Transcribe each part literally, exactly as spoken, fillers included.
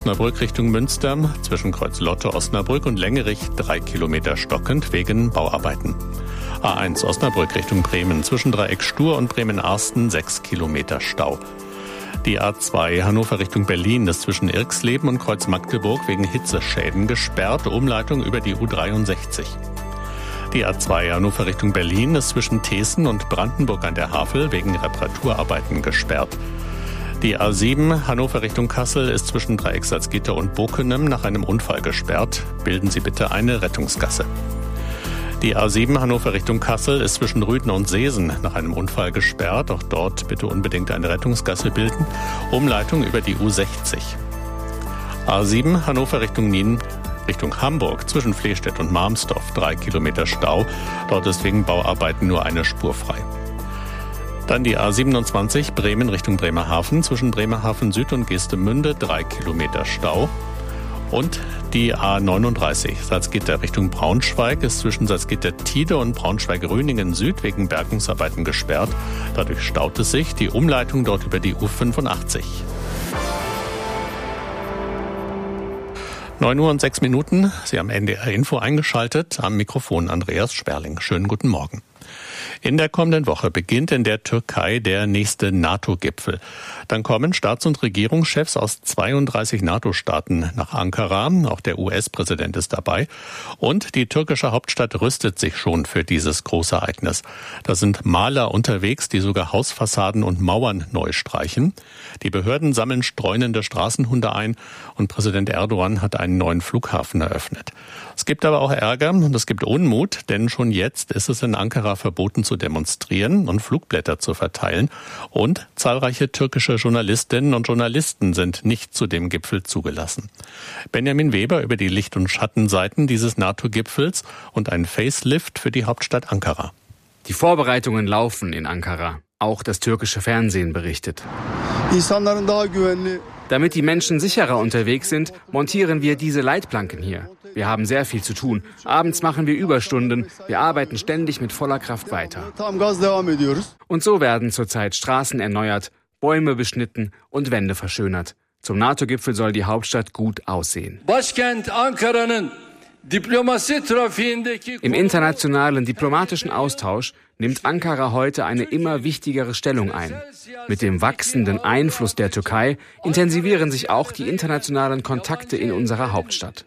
Osnabrück Richtung Münster, zwischen Kreuz Lotte Osnabrück und Längerich drei Kilometer stockend wegen Bauarbeiten. A eins Osnabrück Richtung Bremen, zwischen Dreieck Stur und Bremen-Arsten sechs Kilometer Stau. Die A zwei Hannover Richtung Berlin ist zwischen Irxleben und Kreuz Magdeburg wegen Hitzeschäden gesperrt, Umleitung über die U dreiundsechzig. Die A zwei Hannover Richtung Berlin ist zwischen Thesen und Brandenburg an der Havel wegen Reparaturarbeiten gesperrt. Die A sieben Hannover Richtung Kassel ist zwischen Dreieck Salzgitter und Bokenem nach einem Unfall gesperrt. Bilden Sie bitte eine Rettungsgasse. Die A sieben Hannover Richtung Kassel ist zwischen Rüden und Seesen nach einem Unfall gesperrt. Auch dort bitte unbedingt eine Rettungsgasse bilden. Umleitung über die U sechzig. A sieben Hannover Richtung Nien, Richtung Hamburg, zwischen Flehstedt und Marmsdorf drei Kilometer Stau. Dort ist wegen Bauarbeiten nur eine Spur frei. Dann die A siebenundzwanzig Bremen Richtung Bremerhaven, zwischen Bremerhaven Süd und Geestemünde drei Kilometer Stau. Und die A neununddreißig Salzgitter Richtung Braunschweig ist zwischen Salzgitter-Tide und Braunschweig-Röningen Süd wegen Bergungsarbeiten gesperrt. Dadurch staut es sich, die Umleitung dort über die U fünfundachtzig. neun Uhr und sechs Minuten, Sie haben N D R Info eingeschaltet, am Mikrofon Andreas Sperling. Schönen guten Morgen. In der kommenden Woche beginnt in der Türkei der nächste NATO-Gipfel. Dann kommen Staats- und Regierungschefs aus zweiunddreißig NATO-Staaten nach Ankara. Auch der U S-Präsident ist dabei. Und die türkische Hauptstadt rüstet sich schon für dieses große Ereignis. Da sind Maler unterwegs, die sogar Hausfassaden und Mauern neu streichen. Die Behörden sammeln streunende Straßenhunde ein und Präsident Erdogan hat einen neuen Flughafen eröffnet. Es gibt aber auch Ärger und es gibt Unmut, denn schon jetzt ist es in Ankara verboten zu demonstrieren und Flugblätter zu verteilen. Und zahlreiche türkische Journalistinnen und Journalisten sind nicht zu dem Gipfel zugelassen. Benjamin Weber über die Licht- und Schattenseiten dieses NATO-Gipfels und ein Facelift für die Hauptstadt Ankara. Die Vorbereitungen laufen in Ankara. Auch das türkische Fernsehen berichtet. Damit die Menschen sicherer unterwegs sind, montieren wir diese Leitplanken hier. Wir haben sehr viel zu tun. Abends machen wir Überstunden. Wir arbeiten ständig mit voller Kraft weiter. Und so werden zurzeit Straßen erneuert, Bäume beschnitten und Wände verschönert. Zum NATO-Gipfel soll die Hauptstadt gut aussehen. Im internationalen diplomatischen Austausch nimmt Ankara heute eine immer wichtigere Stellung ein. Mit dem wachsenden Einfluss der Türkei intensivieren sich auch die internationalen Kontakte in unserer Hauptstadt.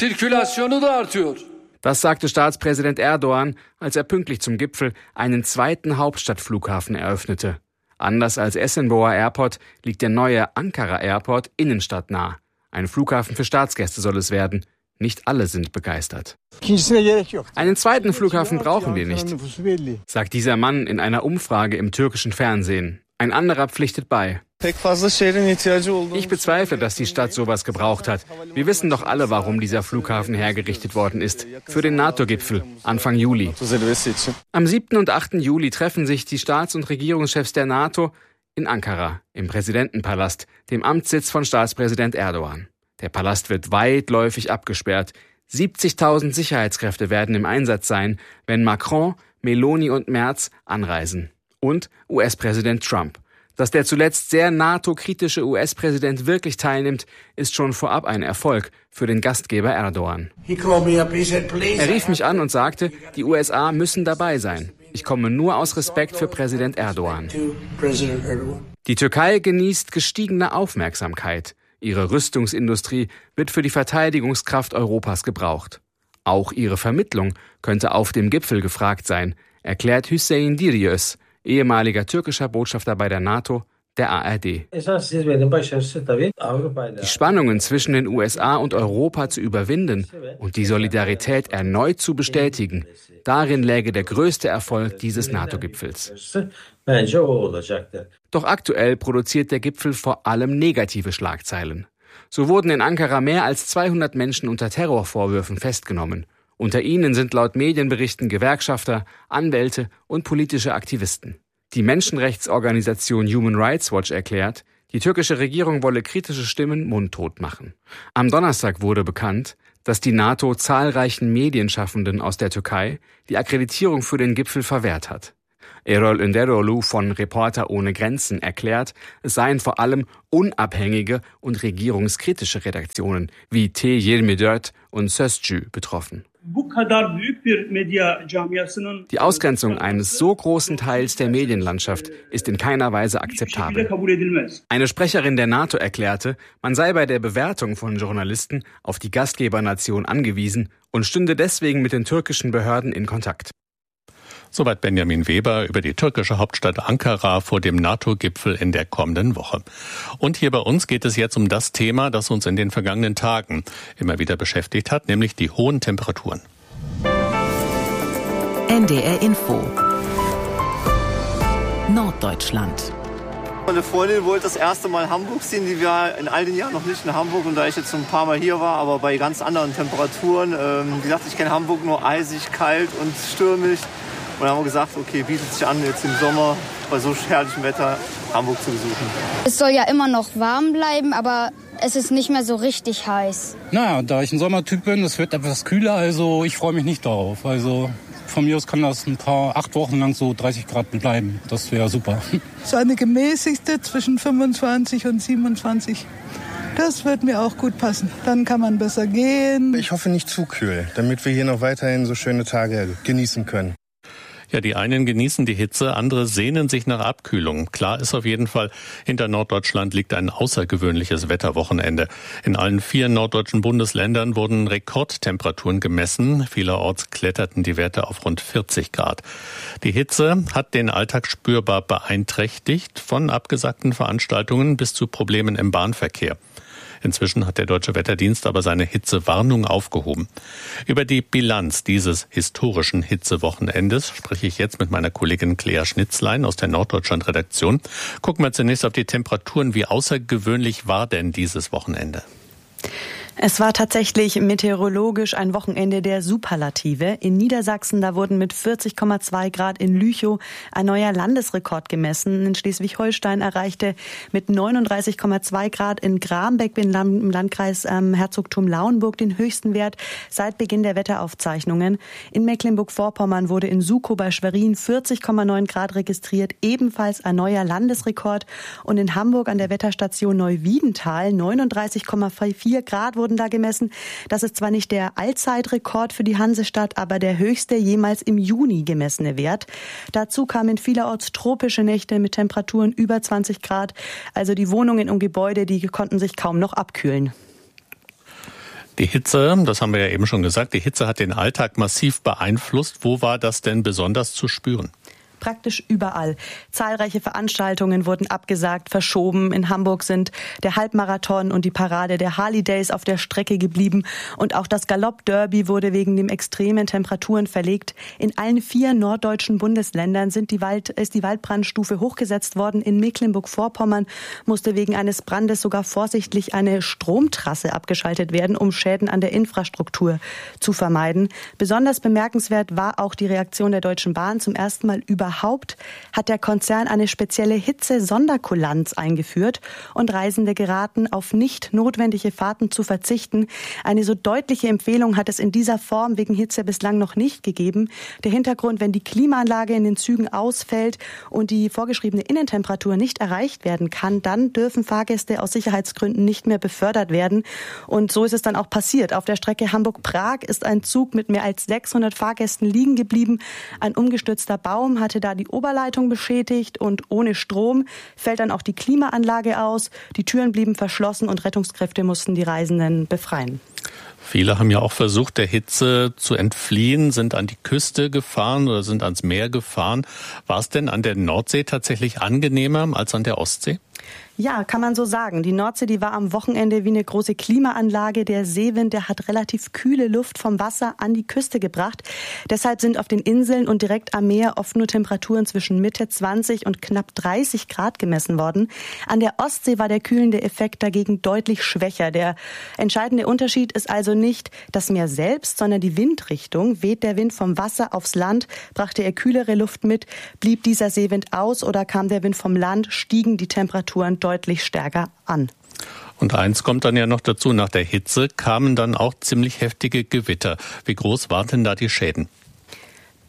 Das sagte Staatspräsident Erdogan, als er pünktlich zum Gipfel einen zweiten Hauptstadtflughafen eröffnete. Anders als Esenboğa Airport liegt der neue Ankara Airport innenstadtnah. Ein Flughafen für Staatsgäste soll es werden. Nicht alle sind begeistert. Einen zweiten Flughafen brauchen wir nicht, sagt dieser Mann in einer Umfrage im türkischen Fernsehen. Ein anderer pflichtet bei. Ich bezweifle, dass die Stadt sowas gebraucht hat. Wir wissen doch alle, warum dieser Flughafen hergerichtet worden ist. Für den NATO-Gipfel, Anfang Juli. Am siebten und achten Juli treffen sich die Staats- und Regierungschefs der NATO in Ankara, im Präsidentenpalast, dem Amtssitz von Staatspräsident Erdogan. Der Palast wird weitläufig abgesperrt. siebzigtausend Sicherheitskräfte werden im Einsatz sein, wenn Macron, Meloni und Merz anreisen. Und U S-Präsident Trump. Dass der zuletzt sehr NATO-kritische U S-Präsident wirklich teilnimmt, ist schon vorab ein Erfolg für den Gastgeber Erdogan. Er rief mich an und sagte, die U S A müssen dabei sein. Ich komme nur aus Respekt für Präsident Erdogan. Die Türkei genießt gestiegene Aufmerksamkeit. Ihre Rüstungsindustrie wird für die Verteidigungskraft Europas gebraucht. Auch ihre Vermittlung könnte auf dem Gipfel gefragt sein, erklärt Hüseyin Diryöz, ehemaliger türkischer Botschafter bei der NATO, der A R D. Die Spannungen zwischen den U S A und Europa zu überwinden und die Solidarität erneut zu bestätigen, darin läge der größte Erfolg dieses NATO-Gipfels. Doch aktuell produziert der Gipfel vor allem negative Schlagzeilen. So wurden in Ankara mehr als zweihundert Menschen unter Terrorvorwürfen festgenommen. Unter ihnen sind laut Medienberichten Gewerkschafter, Anwälte und politische Aktivisten. Die Menschenrechtsorganisation Human Rights Watch erklärt, die türkische Regierung wolle kritische Stimmen mundtot machen. Am Donnerstag wurde bekannt, dass die NATO zahlreichen Medienschaffenden aus der Türkei die Akkreditierung für den Gipfel verwehrt hat. Erol Nderolu von Reporter ohne Grenzen erklärt, es seien vor allem unabhängige und regierungskritische Redaktionen wie T yirmi dört und Sözcü betroffen. Die Ausgrenzung eines so großen Teils der Medienlandschaft ist in keiner Weise akzeptabel. Eine Sprecherin der NATO erklärte, man sei bei der Bewertung von Journalisten auf die Gastgebernation angewiesen und stünde deswegen mit den türkischen Behörden in Kontakt. Soweit Benjamin Weber über die türkische Hauptstadt Ankara vor dem NATO-Gipfel in der kommenden Woche. Und hier bei uns geht es jetzt um das Thema, das uns in den vergangenen Tagen immer wieder beschäftigt hat, nämlich die hohen Temperaturen. N D R Info Norddeutschland. Meine Freundin wollte das erste Mal Hamburg sehen, die war in all den Jahren noch nicht in Hamburg. Und da ich jetzt ein paar Mal hier war, aber bei ganz anderen Temperaturen, ähm, die dachte, ich kenne Hamburg nur eisig, kalt und stürmisch. Und dann haben wir gesagt, okay, bietet sich an, jetzt im Sommer bei so herrlichem Wetter Hamburg zu besuchen. Es soll ja immer noch warm bleiben, aber es ist nicht mehr so richtig heiß. Naja, da ich ein Sommertyp bin, es wird etwas kühler, also ich freue mich nicht darauf. Also von mir aus kann das ein paar, acht Wochen lang so dreißig Grad bleiben. Das wäre super. So eine gemäßigte zwischen fünfundzwanzig und siebenundzwanzig. Das wird mir auch gut passen. Dann kann man besser gehen. Ich hoffe nicht zu kühl, damit wir hier noch weiterhin so schöne Tage genießen können. Ja, die einen genießen die Hitze, andere sehnen sich nach Abkühlung. Klar ist auf jeden Fall, hinter Norddeutschland liegt ein außergewöhnliches Wetterwochenende. In allen vier norddeutschen Bundesländern wurden Rekordtemperaturen gemessen. Vielerorts kletterten die Werte auf rund vierzig Grad. Die Hitze hat den Alltag spürbar beeinträchtigt, von abgesagten Veranstaltungen bis zu Problemen im Bahnverkehr. Inzwischen hat der Deutsche Wetterdienst aber seine Hitzewarnung aufgehoben. Über die Bilanz dieses historischen Hitzewochenendes spreche ich jetzt mit meiner Kollegin Claire Schnitzlein aus der Norddeutschland-Redaktion. Gucken wir zunächst auf die Temperaturen. Wie außergewöhnlich war denn dieses Wochenende? Es war tatsächlich meteorologisch ein Wochenende der Superlative. In Niedersachsen, da wurden mit vierzig Komma zwei Grad in Lüchow ein neuer Landesrekord gemessen. In Schleswig-Holstein erreichte mit neununddreißig Komma zwei Grad in Grambeck im Landkreis ähm, Herzogtum Lauenburg den höchsten Wert seit Beginn der Wetteraufzeichnungen. In Mecklenburg-Vorpommern wurde in Sukow bei Schwerin vierzig Komma neun Grad registriert, ebenfalls ein neuer Landesrekord. Und in Hamburg an der Wetterstation Neuwiedental neununddreißig Komma vier Grad wurden da gemessen. Das ist zwar nicht der Allzeitrekord für die Hansestadt, aber der höchste jemals im Juni gemessene Wert. Dazu kamen vielerorts tropische Nächte mit Temperaturen über zwanzig Grad. Also die Wohnungen und Gebäude, die konnten sich kaum noch abkühlen. Die Hitze, das haben wir ja eben schon gesagt, die Hitze hat den Alltag massiv beeinflusst. Wo war das denn besonders zu spüren? Praktisch überall. Zahlreiche Veranstaltungen wurden abgesagt, verschoben. In Hamburg sind der Halbmarathon und die Parade der Harley Days auf der Strecke geblieben. Und auch das Galopp-Derby wurde wegen den extremen Temperaturen verlegt. In allen vier norddeutschen Bundesländern sind die Wald, ist die Waldbrandstufe hochgesetzt worden. In Mecklenburg-Vorpommern musste wegen eines Brandes sogar vorsichtig eine Stromtrasse abgeschaltet werden, um Schäden an der Infrastruktur zu vermeiden. Besonders bemerkenswert war auch die Reaktion der Deutschen Bahn. Zum ersten Mal überhaupt hat der Konzern eine spezielle Hitze-Sonderkulanz eingeführt und Reisende geraten, auf nicht notwendige Fahrten zu verzichten. Eine so deutliche Empfehlung hat es in dieser Form wegen Hitze bislang noch nicht gegeben. Der Hintergrund, wenn die Klimaanlage in den Zügen ausfällt und die vorgeschriebene Innentemperatur nicht erreicht werden kann, dann dürfen Fahrgäste aus Sicherheitsgründen nicht mehr befördert werden. Und so ist es dann auch passiert. Auf der Strecke Hamburg-Prag ist ein Zug mit mehr als sechshundert Fahrgästen liegen geblieben. Ein umgestürzter Baum hatte da die Oberleitung beschädigt und ohne Strom fällt dann auch die Klimaanlage aus. Die Türen blieben verschlossen und Rettungskräfte mussten die Reisenden befreien. Viele haben ja auch versucht, der Hitze zu entfliehen, sind an die Küste gefahren oder sind ans Meer gefahren. War es denn an der Nordsee tatsächlich angenehmer als an der Ostsee? Ja, kann man so sagen. Die Nordsee, die war am Wochenende wie eine große Klimaanlage. Der Seewind, der hat relativ kühle Luft vom Wasser an die Küste gebracht. Deshalb sind auf den Inseln und direkt am Meer oft nur Temperaturen zwischen Mitte zwanzig und knapp dreißig Grad gemessen worden. An der Ostsee war der kühlende Effekt dagegen deutlich schwächer. Der entscheidende Unterschied ist also nicht das Meer selbst, sondern die Windrichtung. Weht der Wind vom Wasser aufs Land, brachte er kühlere Luft mit, blieb dieser Seewind aus oder kam der Wind vom Land, stiegen die Temperaturen deutlich stärker an. Und eins kommt dann ja noch dazu, nach der Hitze kamen dann auch ziemlich heftige Gewitter. Wie groß waren denn da die Schäden?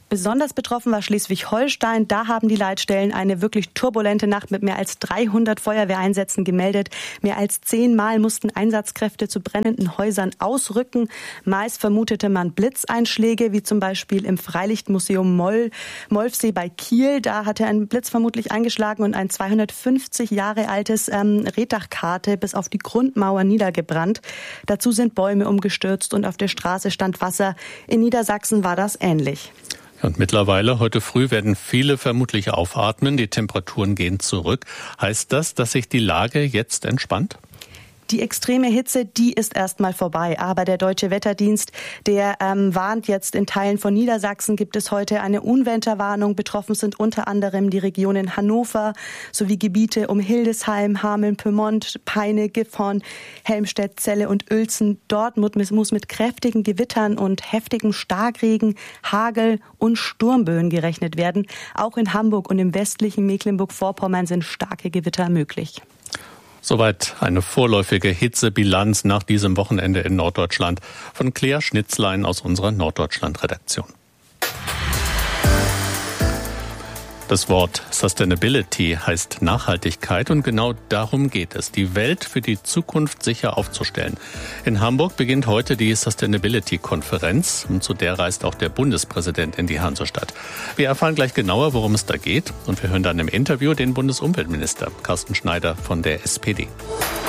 Besonders betroffen war Schleswig-Holstein. Da haben die Leitstellen eine wirklich turbulente Nacht mit mehr als dreihundert Feuerwehreinsätzen gemeldet. Mehr als zehnmal mussten Einsatzkräfte zu brennenden Häusern ausrücken. Meist vermutete man Blitzeinschläge, wie zum Beispiel im Freilichtmuseum Moll, Molfsee bei Kiel. Da hatte ein Blitz vermutlich eingeschlagen und ein zweihundertfünfzig Jahre altes ähm, Rehtachkarte bis auf die Grundmauer niedergebrannt. Dazu sind Bäume umgestürzt und auf der Straße stand Wasser. In Niedersachsen war das ähnlich. Und mittlerweile, heute früh, werden viele vermutlich aufatmen. Die Temperaturen gehen zurück. Heißt das, dass sich die Lage jetzt entspannt? Die extreme Hitze, die ist erstmal vorbei. Aber der Deutsche Wetterdienst, der ähm, warnt jetzt, in Teilen von Niedersachsen gibt es heute eine Unwetterwarnung. Betroffen sind unter anderem die Regionen Hannover sowie Gebiete um Hildesheim, Hameln, Pyrmont, Peine, Gifhorn, Helmstedt, Celle und Uelzen. Dort muss mit kräftigen Gewittern und heftigem Starkregen, Hagel und Sturmböen gerechnet werden. Auch in Hamburg und im westlichen Mecklenburg-Vorpommern sind starke Gewitter möglich. Soweit eine vorläufige Hitzebilanz nach diesem Wochenende in Norddeutschland von Claire Schnitzlein aus unserer Norddeutschland-Redaktion. Das Wort Sustainability heißt Nachhaltigkeit und genau darum geht es, die Welt für die Zukunft sicher aufzustellen. In Hamburg beginnt heute die Sustainability-Konferenz und zu der reist auch der Bundespräsident in die Hansestadt. Wir erfahren gleich genauer, worum es da geht und wir hören dann im Interview den Bundesumweltminister Carsten Schneider von der S P D.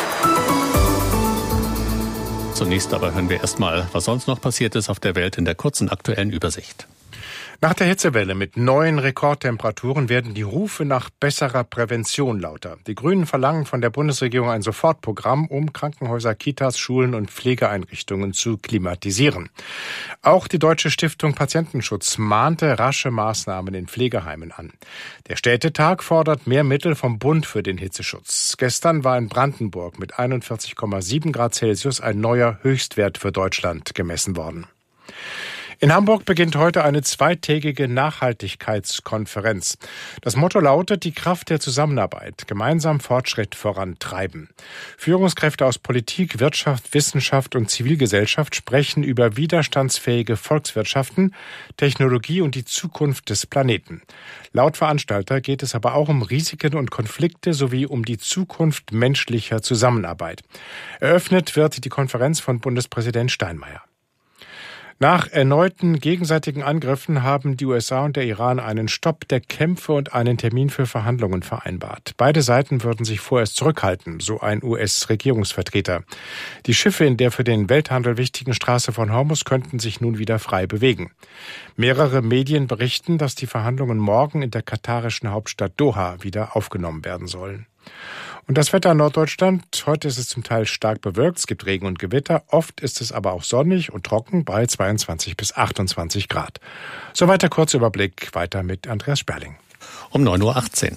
Zunächst aber hören wir erstmal, was sonst noch passiert ist auf der Welt in der kurzen aktuellen Übersicht. Nach der Hitzewelle mit neuen Rekordtemperaturen werden die Rufe nach besserer Prävention lauter. Die Grünen verlangen von der Bundesregierung ein Sofortprogramm, um Krankenhäuser, Kitas, Schulen und Pflegeeinrichtungen zu klimatisieren. Auch die Deutsche Stiftung Patientenschutz mahnte rasche Maßnahmen in Pflegeheimen an. Der Städtetag fordert mehr Mittel vom Bund für den Hitzeschutz. Gestern war in Brandenburg mit einundvierzig Komma sieben Grad Celsius ein neuer Höchstwert für Deutschland gemessen worden. In Hamburg beginnt heute eine zweitägige Nachhaltigkeitskonferenz. Das Motto lautet, die Kraft der Zusammenarbeit, gemeinsam Fortschritt vorantreiben. Führungskräfte aus Politik, Wirtschaft, Wissenschaft und Zivilgesellschaft sprechen über widerstandsfähige Volkswirtschaften, Technologie und die Zukunft des Planeten. Laut Veranstalter geht es aber auch um Risiken und Konflikte sowie um die Zukunft menschlicher Zusammenarbeit. Eröffnet wird die Konferenz von Bundespräsident Steinmeier. Nach erneuten gegenseitigen Angriffen haben die U S A und der Iran einen Stopp der Kämpfe und einen Termin für Verhandlungen vereinbart. Beide Seiten würden sich vorerst zurückhalten, so ein U S-Regierungsvertreter. Die Schiffe in der für den Welthandel wichtigen Straße von Hormuz könnten sich nun wieder frei bewegen. Mehrere Medien berichten, dass die Verhandlungen morgen in der katarischen Hauptstadt Doha wieder aufgenommen werden sollen. Und das Wetter in Norddeutschland, heute ist es zum Teil stark bewölkt, es gibt Regen und Gewitter, oft ist es aber auch sonnig und trocken bei zweiundzwanzig bis achtundzwanzig Grad. Soweit der kurze Überblick, weiter mit Andreas Sperling. Um neun Uhr achtzehn.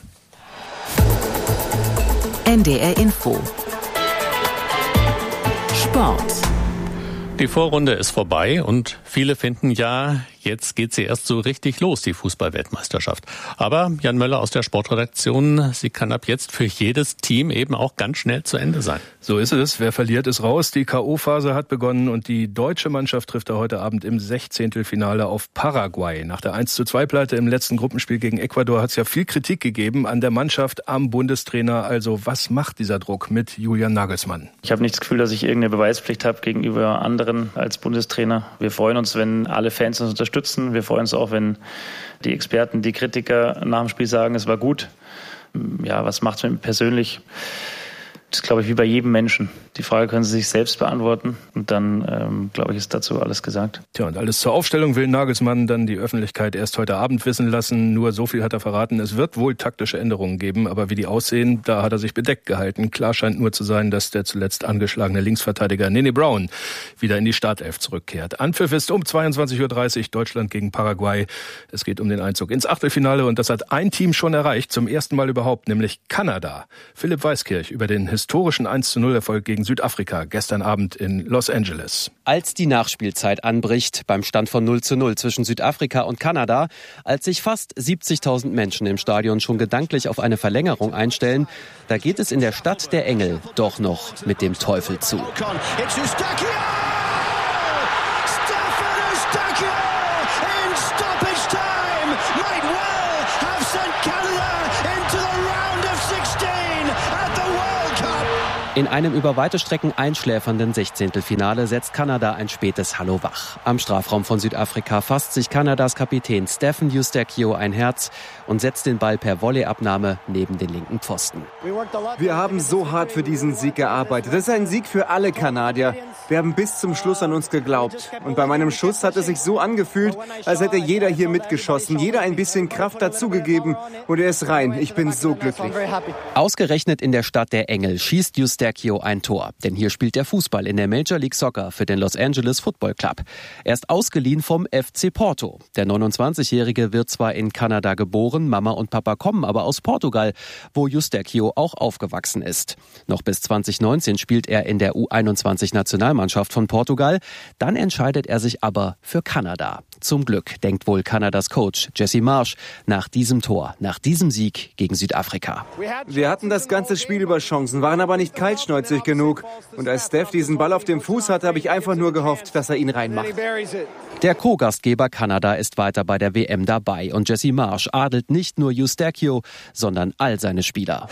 N D R Info. Sport. Die Vorrunde ist vorbei und viele finden ja, jetzt geht sie erst so richtig los, die Fußball-Weltmeisterschaft. Aber Jan Möller aus der Sportredaktion, sie kann ab jetzt für jedes Team eben auch ganz schnell zu Ende sein. So ist es. Wer verliert, ist raus. Die K O-Phase hat begonnen und die deutsche Mannschaft trifft da heute Abend im Sechzehntelfinale auf Paraguay. Nach der eins zu zwei Pleite im letzten Gruppenspiel gegen Ecuador hat es ja viel Kritik gegeben an der Mannschaft, am Bundestrainer. Also was macht dieser Druck mit Julian Nagelsmann? Ich habe nicht das Gefühl, dass ich irgendeine Beweispflicht habe gegenüber anderen als Bundestrainer. Wir freuen uns, wenn alle Fans uns unterstützen. Wir freuen uns auch, wenn die Experten, die Kritiker nach dem Spiel sagen, es war gut. Ja, was macht es mit mir persönlich? Das ist, glaube ich, wie bei jedem Menschen. Die Frage können Sie sich selbst beantworten und dann, ähm, glaube ich, ist dazu alles gesagt. Tja, und alles zur Aufstellung will Nagelsmann dann die Öffentlichkeit erst heute Abend wissen lassen. Nur so viel hat er verraten. Es wird wohl taktische Änderungen geben, aber wie die aussehen, da hat er sich bedeckt gehalten. Klar scheint nur zu sein, dass der zuletzt angeschlagene Linksverteidiger Nene Brown wieder in die Startelf zurückkehrt. Anpfiff ist um zweiundzwanzig Uhr dreißig, Deutschland gegen Paraguay. Es geht um den Einzug ins Achtelfinale und das hat ein Team schon erreicht, zum ersten Mal überhaupt, nämlich Kanada. Philipp Weiskirch über den historischen eins zu null Erfolg gegen Südafrika gestern Abend in Los Angeles. Als die Nachspielzeit anbricht, beim Stand von null zu null zwischen Südafrika und Kanada, als sich fast siebzigtausend Menschen im Stadion schon gedanklich auf eine Verlängerung einstellen, da geht es in der Stadt der Engel doch noch mit dem Teufel zu. In einem über weite Strecken einschläfernden Sechzehntelfinale setzt Kanada ein spätes Hallo wach. Am Strafraum von Südafrika fasst sich Kanadas Kapitän Stephen Eustáquio ein Herz und setzt den Ball per Volleyabnahme neben den linken Pfosten. Wir haben so hart für diesen Sieg gearbeitet. Das ist ein Sieg für alle Kanadier. Wir haben bis zum Schluss an uns geglaubt. Und bei meinem Schuss hat es sich so angefühlt, als hätte jeder hier mitgeschossen, jeder ein bisschen Kraft dazugegeben. Und er ist rein. Ich bin so glücklich. Ausgerechnet in der Stadt der Engel schießt Eustáquio ein Tor. Denn hier spielt der Fußball in der Major League Soccer für den Los Angeles Football Club. Er ist ausgeliehen vom F C Porto. Der neunundzwanzigjährige wird zwar in Kanada geboren, Mama und Papa kommen aber aus Portugal, wo Eustáquio auch aufgewachsen ist. Noch bis zwanzig neunzehn spielt er in der U einundzwanzig-Nationalmannschaft von Portugal. Dann entscheidet er sich aber für Kanada. Zum Glück, denkt wohl Kanadas Coach Jesse Marsch nach diesem Tor, nach diesem Sieg gegen Südafrika. Wir hatten das ganze Spiel über Chancen, waren aber nicht kaltschnäuzig genug. Und als Steph diesen Ball auf dem Fuß hatte, habe ich einfach nur gehofft, dass er ihn reinmacht. Der Co-Gastgeber Kanada ist weiter bei der W M dabei und Jesse Marsch adelt nicht nur Eustáquio, sondern all seine Spieler.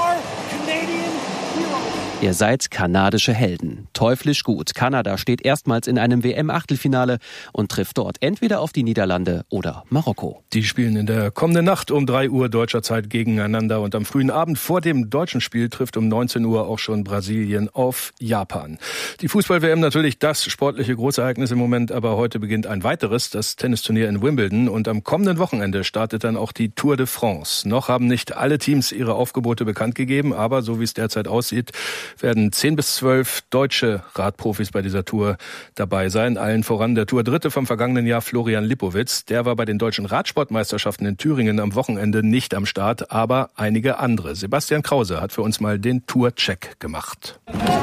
Ihr seid kanadische Helden. Teuflisch gut. Kanada steht erstmals in einem W M-Achtelfinale und trifft dort entweder auf die Niederlande oder Marokko. Die spielen in der kommenden Nacht um drei Uhr deutscher Zeit gegeneinander und am frühen Abend vor dem deutschen Spiel trifft um neunzehn Uhr auch schon Brasilien auf Japan. Die Fußball-W M natürlich das sportliche Großereignis im Moment, aber heute beginnt ein weiteres, das Tennisturnier in Wimbledon und am kommenden Wochenende startet dann auch die Tour de France. Noch haben nicht alle Teams ihre Aufgebote bekannt gegeben, aber so wie es derzeit aussieht, werden zehn bis zwölf deutsche Radprofis bei dieser Tour dabei sein. Allen voran der Tour-Dritte vom vergangenen Jahr, Florian Lipowitz. Der war bei den deutschen Radsportmeisterschaften in Thüringen am Wochenende nicht am Start, aber einige andere. Sebastian Krause hat für uns mal den Tour-Check gemacht.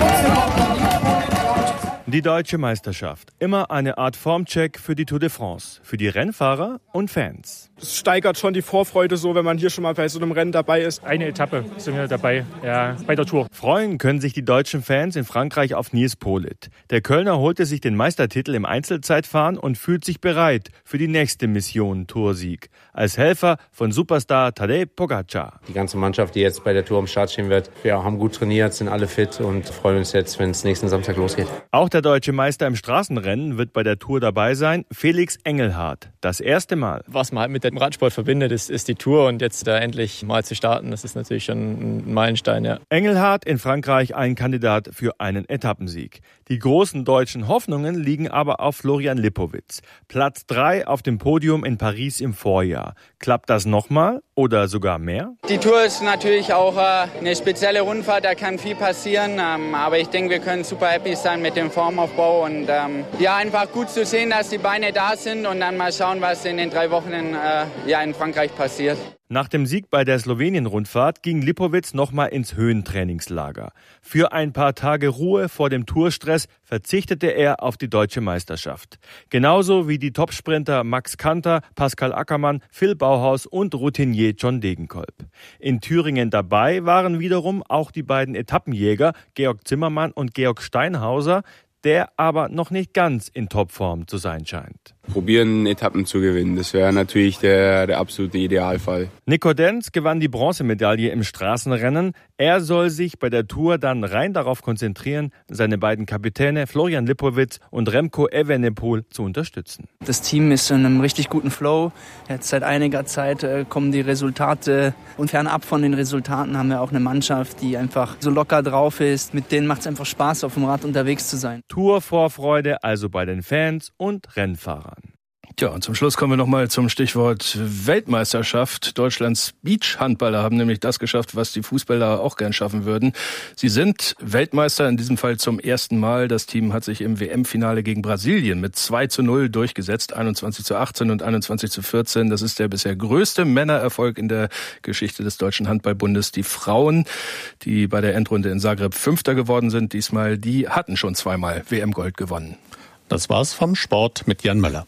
Die deutsche Meisterschaft. Immer eine Art Formcheck für die Tour de France. Für die Rennfahrer und Fans. Es steigert schon die Vorfreude so, wenn man hier schon mal bei so einem Rennen dabei ist. Eine Etappe sind wir dabei, ja, bei der Tour. Freuen können sich die deutschen Fans in Frankreich auf Nils Politt. Der Kölner holte sich den Meistertitel im Einzelzeitfahren und fühlt sich bereit für die nächste Mission Toursieg. Als Helfer von Superstar Tadej Pogačar. Die ganze Mannschaft, die jetzt bei der Tour am Start stehen wird, ja, haben gut trainiert, sind alle fit und freuen uns jetzt, wenn es nächsten Samstag losgeht. Auch der deutsche Meister im Straßenrennen wird bei der Tour dabei sein, Felix Engelhardt. Das erste Mal. Was man halt mit dem Radsport verbindet, ist, ist die Tour und jetzt da endlich mal zu starten, das ist natürlich schon ein Meilenstein, ja. Engelhardt in Frankreich ein Kandidat für einen Etappensieg. Die großen deutschen Hoffnungen liegen aber auf Florian Lipowitz. Platz drei auf dem Podium in Paris im Vorjahr. Klappt das nochmal oder sogar mehr? Die Tour ist natürlich auch äh, eine spezielle Rundfahrt, da kann viel passieren. Ähm, aber ich denke, wir können super happy sein mit dem Formaufbau und ähm, ja, einfach gut zu sehen, dass die Beine da sind und dann mal schauen, was in den drei Wochen in, äh, ja, in Frankreich passiert. Nach dem Sieg bei der Slowenien-Rundfahrt ging Lipowitz nochmal ins Höhentrainingslager. Für ein paar Tage Ruhe vor dem Tourstress verzichtete er auf die deutsche Meisterschaft. Genauso wie die Topsprinter Max Kanter, Pascal Ackermann, Phil Bauhaus und Routinier John Degenkolb. In Thüringen dabei waren wiederum auch die beiden Etappenjäger Georg Zimmermann und Georg Steinhauser, der aber noch nicht ganz in Topform zu sein scheint. Probieren, Etappen zu gewinnen, das wäre natürlich der, der absolute Idealfall. Nico Denz gewann die Bronzemedaille im Straßenrennen. Er soll sich bei der Tour dann rein darauf konzentrieren, seine beiden Kapitäne Florian Lipowitz und Remco Evenepoel zu unterstützen. Das Team ist in einem richtig guten Flow. Jetzt seit einiger Zeit äh, kommen die Resultate und fernab von den Resultaten haben wir auch eine Mannschaft, die einfach so locker drauf ist. Mit denen macht es einfach Spaß, auf dem Rad unterwegs zu sein. Tour-Vorfreude also bei den Fans und Rennfahrern. Tja, und zum Schluss kommen wir nochmal zum Stichwort Weltmeisterschaft. Deutschlands Beachhandballer haben nämlich das geschafft, was die Fußballer auch gern schaffen würden. Sie sind Weltmeister, in diesem Fall zum ersten Mal. Das Team hat sich im W M-Finale gegen Brasilien mit zwei zu null durchgesetzt, einundzwanzig zu achtzehn und einundzwanzig zu vierzehn. Das ist der bisher größte Männererfolg in der Geschichte des Deutschen Handballbundes. Die Frauen, die bei der Endrunde in Zagreb Fünfter geworden sind, diesmal, die hatten schon zweimal W M-Gold gewonnen. Das war's vom Sport mit Jan Möller.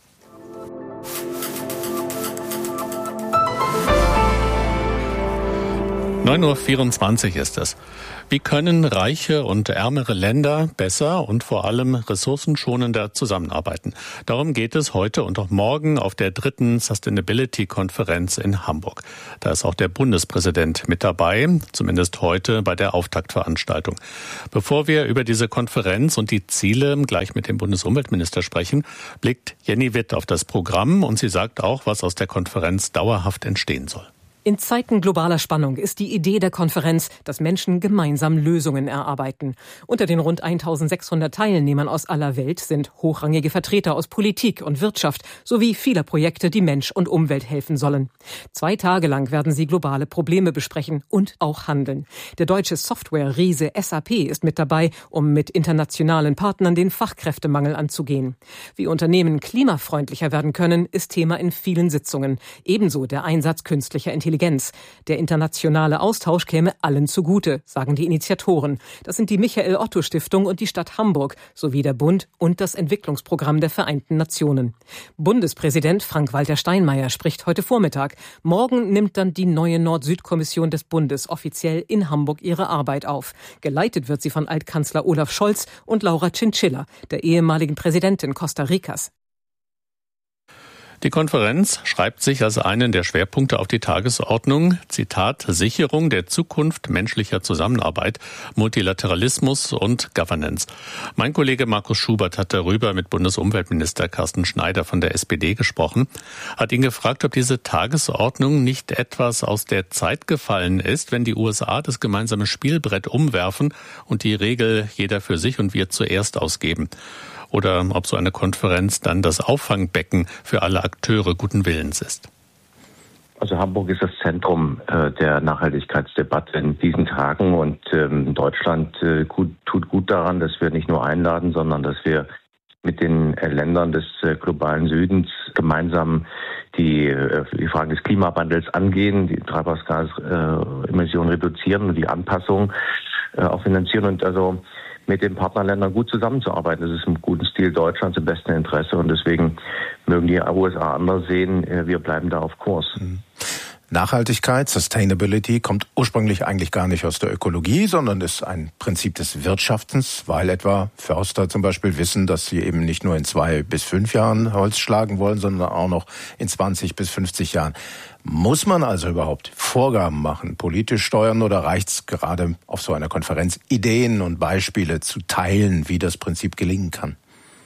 neun Uhr vierundzwanzig ist es. Wie können reiche und ärmere Länder besser und vor allem ressourcenschonender zusammenarbeiten? Darum geht es heute und auch morgen auf der dritten Sustainability-Konferenz in Hamburg. Da ist auch der Bundespräsident mit dabei, zumindest heute bei der Auftaktveranstaltung. Bevor wir über diese Konferenz und die Ziele gleich mit dem Bundesumweltminister sprechen, blickt Jenny Witt auf das Programm und sie sagt auch, was aus der Konferenz dauerhaft entstehen soll. In Zeiten globaler Spannung ist die Idee der Konferenz, dass Menschen gemeinsam Lösungen erarbeiten. Unter den rund eintausendsechshundert Teilnehmern aus aller Welt sind hochrangige Vertreter aus Politik und Wirtschaft sowie vieler Projekte, die Mensch und Umwelt helfen sollen. Zwei Tage lang werden sie globale Probleme besprechen und auch handeln. Der deutsche Software-Riese S A P ist mit dabei, um mit internationalen Partnern den Fachkräftemangel anzugehen. Wie Unternehmen klimafreundlicher werden können, ist Thema in vielen Sitzungen. Ebenso der Einsatz künstlicher Intelligenz. Der internationale Austausch käme allen zugute, sagen die Initiatoren. Das sind die Michael-Otto-Stiftung und die Stadt Hamburg sowie der Bund und das Entwicklungsprogramm der Vereinten Nationen. Bundespräsident Frank-Walter Steinmeier spricht heute Vormittag. Morgen nimmt dann die neue Nord-Süd-Kommission des Bundes offiziell in Hamburg ihre Arbeit auf. Geleitet wird sie von Altkanzler Olaf Scholz und Laura Chinchilla, der ehemaligen Präsidentin Costa Ricas. Die Konferenz schreibt sich als einen der Schwerpunkte auf die Tagesordnung, Zitat, Sicherung der Zukunft menschlicher Zusammenarbeit, Multilateralismus und Governance. Mein Kollege Markus Schubert hat darüber mit Bundesumweltminister Carsten Schneider von der S P D gesprochen, hat ihn gefragt, ob diese Tagesordnung nicht etwas aus der Zeit gefallen ist, wenn die U S A das gemeinsame Spielbrett umwerfen und die Regel jeder für sich und wir zuerst ausgeben. Oder ob so eine Konferenz dann das Auffangbecken für alle Akteure guten Willens ist. Also Hamburg ist das Zentrum äh, der Nachhaltigkeitsdebatte in diesen Tagen und ähm, Deutschland äh, gut, tut gut daran, dass wir nicht nur einladen, sondern dass wir mit den äh, Ländern des äh, globalen Südens gemeinsam die, äh, die Fragen des Klimawandels angehen, die Treibhausgasemissionen äh, reduzieren und die Anpassung äh, auch finanzieren und also mit den Partnerländern gut zusammenzuarbeiten. Das ist im guten Stil Deutschlands im besten Interesse und deswegen mögen die U S A anders sehen. Wir bleiben da auf Kurs. Nachhaltigkeit, Sustainability, kommt ursprünglich eigentlich gar nicht aus der Ökologie, sondern ist ein Prinzip des Wirtschaftens, weil etwa Förster zum Beispiel wissen, dass sie eben nicht nur in zwei bis fünf Jahren Holz schlagen wollen, sondern auch noch in zwanzig bis fünfzig Jahren. Muss man also überhaupt Vorgaben machen, politisch steuern, oder reicht es gerade auf so einer Konferenz, Ideen und Beispiele zu teilen, wie das Prinzip gelingen kann?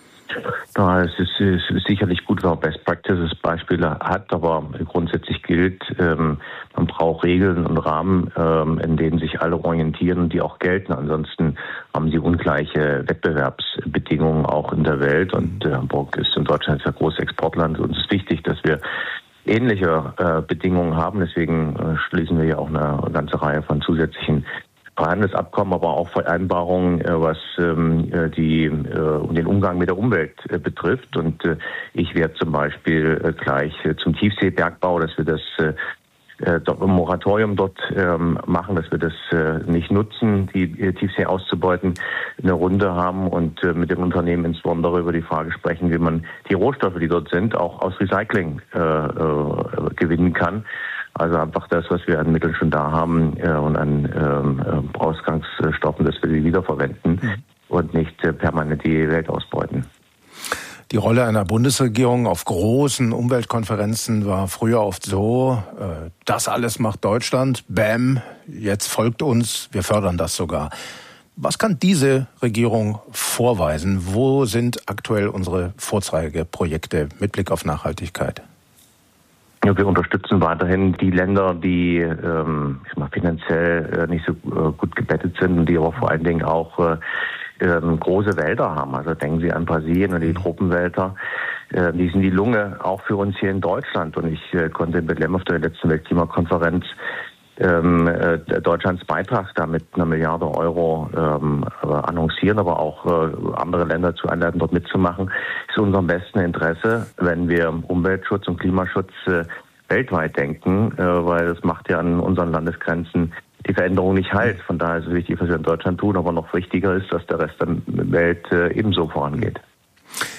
Ja, es ist, es ist sicherlich gut, wenn man Best Practices Beispiele hat, aber grundsätzlich gilt, ähm, man braucht Regeln und Rahmen, ähm, in denen sich alle orientieren und die auch gelten. Ansonsten haben sie ungleiche Wettbewerbsbedingungen auch in der Welt und äh, Hamburg ist in Deutschland ein großes Exportland. Uns ist wichtig, dass wir ähnliche äh, Bedingungen haben. Deswegen äh, schließen wir ja auch eine ganze Reihe von zusätzlichen Handelsabkommen, aber auch Vereinbarungen, äh, was ähm, die äh, den Umgang mit der Umwelt äh, betrifft. Und äh, ich werde zum Beispiel äh, gleich äh, zum Tiefseebergbau, dass wir das äh, äh, ein Moratorium dort ähm, machen, dass wir das äh, nicht nutzen, die äh, Tiefsee auszubeuten, eine Runde haben und äh, mit dem Unternehmen insbesondere über die Frage sprechen, wie man die Rohstoffe, die dort sind, auch aus Recycling äh, äh, gewinnen kann. Also einfach das, was wir an Mitteln schon da haben äh, und an ähm, Ausgangsstoffen, dass wir sie wiederverwenden mhm. und nicht äh, permanent die Welt ausbeuten. Die Rolle einer Bundesregierung auf großen Umweltkonferenzen war früher oft so, äh, das alles macht Deutschland, bäm, jetzt folgt uns, wir fördern das sogar. Was kann diese Regierung vorweisen? Wo sind aktuell unsere Vorzeigeprojekte mit Blick auf Nachhaltigkeit? Ja, wir unterstützen weiterhin die Länder, die ähm, ich mal, finanziell äh, nicht so äh, gut gebettet sind und die aber vor allen Dingen auch äh, ähm, große Wälder haben. Also denken Sie an Brasilien und die Tropenwälder. Äh, die sind die Lunge auch für uns hier in Deutschland. Und ich äh, konnte in Bethlehem auf der letzten Weltklimakonferenz ähm, äh, Deutschlands Beitrag da mit einer Milliarde Euro ähm, annoncieren, aber auch äh, andere Länder zu einladen, dort mitzumachen. Ist in unserem besten Interesse, wenn wir Umweltschutz und Klimaschutz äh, weltweit denken, äh, weil das macht ja an unseren Landesgrenzen die Veränderung nicht halt. Von daher ist es wichtig, was wir in Deutschland tun, aber noch wichtiger ist, dass der Rest der Welt äh, ebenso vorangeht.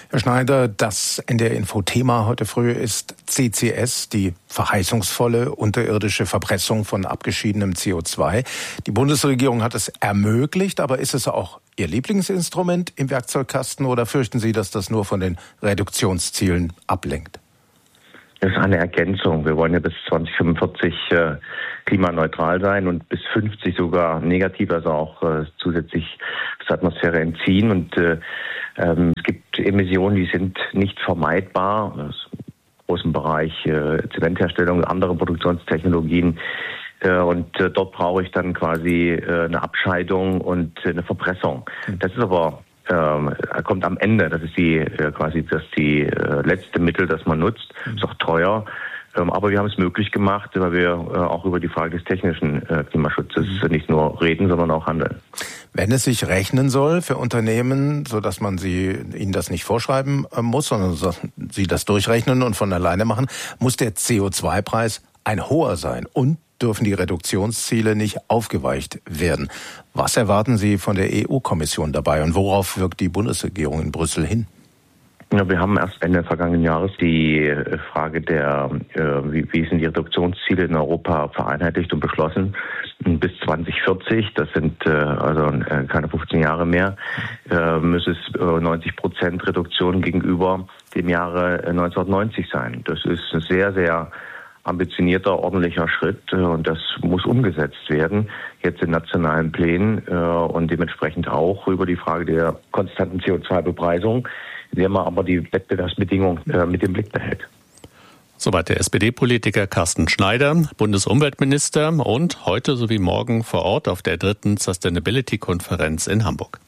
Herr Schneider, das N D R-Info-Thema heute früh ist C C S, die verheißungsvolle unterirdische Verpressung von abgeschiedenem C O zwei. Die Bundesregierung hat es ermöglicht, aber ist es auch Ihr Lieblingsinstrument im Werkzeugkasten oder fürchten Sie, dass das nur von den Reduktionszielen ablenkt? Das ist eine Ergänzung. Wir wollen ja bis zwanzig fünfundvierzig äh, klimaneutral sein und bis fünfzig sogar negativ, also auch äh, zusätzlich zur Atmosphäre entziehen. Und äh, ähm, es gibt Emissionen, die sind nicht vermeidbar. Das ist im großen Bereich äh, Zementherstellung, andere Produktionstechnologien. Äh, und äh, dort brauche ich dann quasi äh, eine Abscheidung und äh, eine Verpressung. Das ist aber Ähm, kommt am Ende. Das ist die äh, quasi das die äh, letzte Mittel, das man nutzt. Ist auch teuer. Ähm, aber wir haben es möglich gemacht, weil wir äh, auch über die Frage des technischen äh, Klimaschutzes mhm. nicht nur reden, sondern auch handeln. Wenn es sich rechnen soll für Unternehmen, so dass man sie ihnen das nicht vorschreiben äh, muss, sondern so, sie das durchrechnen und von alleine machen, muss der C O zwei Preis ein hoher sein und dürfen die Reduktionsziele nicht aufgeweicht werden. Was erwarten Sie von der E U-Kommission dabei und worauf wirkt die Bundesregierung in Brüssel hin? Ja, wir haben erst Ende vergangenen Jahres die Frage der, äh, wie, wie sind die Reduktionsziele in Europa vereinheitlicht und beschlossen. Bis zwanzig vierzig, das sind äh, also äh, keine fünfzehn Jahre mehr, äh, müsse es äh, neunzig Prozent Reduktion gegenüber dem Jahre äh, neunzehnhundertneunzig sein. Das ist ein sehr, sehr ambitionierter, ordentlicher Schritt und das muss umgesetzt werden, jetzt in nationalen Plänen und dementsprechend auch über die Frage der konstanten C O zwei Bepreisung, indem man aber die Wettbewerbsbedingungen mit im Blick behält. Soweit der S P D-Politiker Carsten Schneider, Bundesumweltminister und heute sowie morgen vor Ort auf der dritten Sustainability-Konferenz in Hamburg.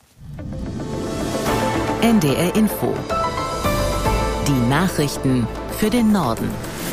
N D R Info. Die Nachrichten für den Norden.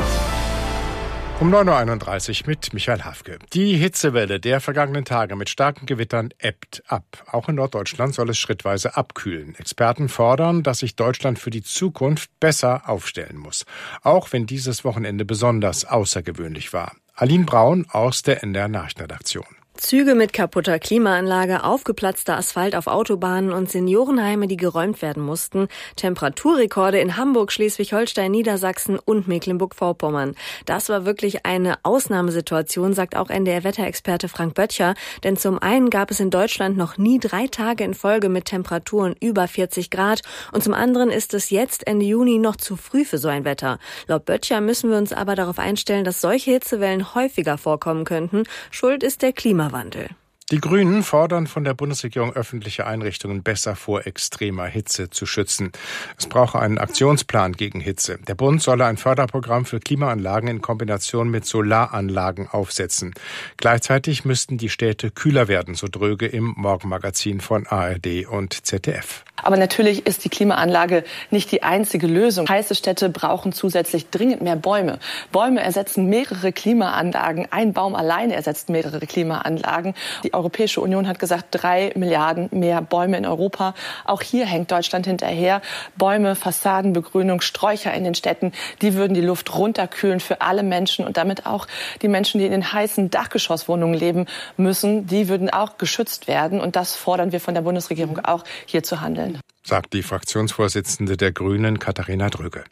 Um neun Uhr einunddreißig mit Michael Hafke. Die Hitzewelle der vergangenen Tage mit starken Gewittern ebbt ab. Auch in Norddeutschland soll es schrittweise abkühlen. Experten fordern, dass sich Deutschland für die Zukunft besser aufstellen muss. Auch wenn dieses Wochenende besonders außergewöhnlich war. Aline Braun aus der N D R-Nachrichtenredaktion. Züge mit kaputter Klimaanlage, aufgeplatzter Asphalt auf Autobahnen und Seniorenheime, die geräumt werden mussten. Temperaturrekorde in Hamburg, Schleswig-Holstein, Niedersachsen und Mecklenburg-Vorpommern. Das war wirklich eine Ausnahmesituation, sagt auch N D R-Wetterexperte Frank Böttcher. Denn zum einen gab es in Deutschland noch nie drei Tage in Folge mit Temperaturen über vierzig Grad. Und zum anderen ist es jetzt Ende Juni noch zu früh für so ein Wetter. Laut Böttcher müssen wir uns aber darauf einstellen, dass solche Hitzewellen häufiger vorkommen könnten. Schuld ist der Klimawandel. Die Grünen fordern von der Bundesregierung, öffentliche Einrichtungen besser vor extremer Hitze zu schützen. Es brauche einen Aktionsplan gegen Hitze. Der Bund solle ein Förderprogramm für Klimaanlagen in Kombination mit Solaranlagen aufsetzen. Gleichzeitig müssten die Städte kühler werden, so Dröge im Morgenmagazin von A R D und Z D F. Aber natürlich ist die Klimaanlage nicht die einzige Lösung. Heiße Städte brauchen zusätzlich dringend mehr Bäume. Bäume ersetzen mehrere Klimaanlagen. Ein Baum alleine ersetzt mehrere Klimaanlagen. Die Europäische Union hat gesagt, drei Milliarden mehr Bäume in Europa. Auch hier hängt Deutschland hinterher. Bäume, Fassadenbegrünung, Sträucher in den Städten, die würden die Luft runterkühlen für alle Menschen und damit auch die Menschen, die in den heißen Dachgeschosswohnungen leben müssen, die würden auch geschützt werden. Und das fordern wir von der Bundesregierung auch, hier zu handeln. Sagt die Fraktionsvorsitzende der Grünen, Katharina Dröge.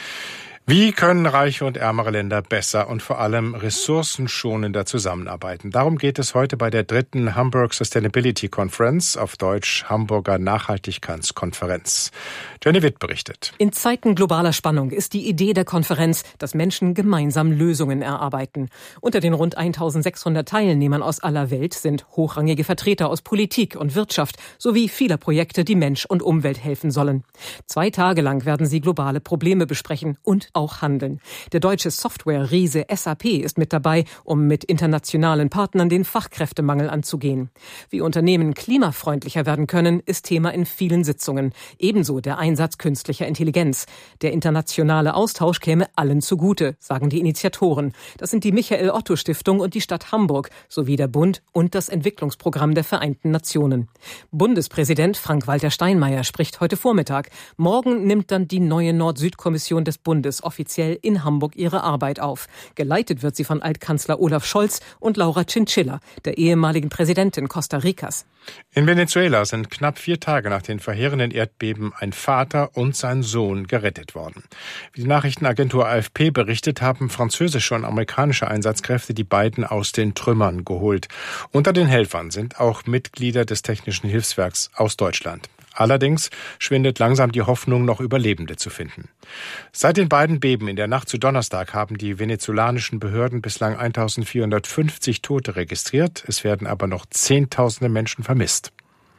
Wie können reiche und ärmere Länder besser und vor allem ressourcenschonender zusammenarbeiten? Darum geht es heute bei der dritten Hamburg Sustainability Conference, auf Deutsch Hamburger Nachhaltigkeitskonferenz. Jenny Witt berichtet. In Zeiten globaler Spannung ist die Idee der Konferenz, dass Menschen gemeinsam Lösungen erarbeiten. Unter den rund eintausendsechshundert Teilnehmern aus aller Welt sind hochrangige Vertreter aus Politik und Wirtschaft sowie vieler Projekte, die Mensch und Umwelt helfen sollen. Zwei Tage lang werden sie globale Probleme besprechen und auch handeln. Der deutsche Software-Riese S A P ist mit dabei, um mit internationalen Partnern den Fachkräftemangel anzugehen. Wie Unternehmen klimafreundlicher werden können, ist Thema in vielen Sitzungen. Ebenso der Einsatz künstlicher Intelligenz. Der internationale Austausch käme allen zugute, sagen die Initiatoren. Das sind die Michael-Otto-Stiftung und die Stadt Hamburg sowie der Bund und das Entwicklungsprogramm der Vereinten Nationen. Bundespräsident Frank-Walter Steinmeier spricht heute Vormittag. Morgen nimmt dann die neue Nord-Süd-Kommission des Bundes offiziell in Hamburg ihre Arbeit auf. Geleitet wird sie von Altkanzler Olaf Scholz und Laura Chinchilla, der ehemaligen Präsidentin Costa Ricas. In Venezuela sind knapp vier Tage nach den verheerenden Erdbeben ein Vater und sein Sohn gerettet worden. Wie die Nachrichtenagentur A F P berichtet, haben französische und amerikanische Einsatzkräfte die beiden aus den Trümmern geholt. Unter den Helfern sind auch Mitglieder des Technischen Hilfswerks aus Deutschland. Allerdings schwindet langsam die Hoffnung, noch Überlebende zu finden. Seit den beiden Beben in der Nacht zu Donnerstag haben die venezolanischen Behörden bislang eintausendvierhundertfünfzig Tote registriert. Es werden aber noch Zehntausende Menschen vermisst.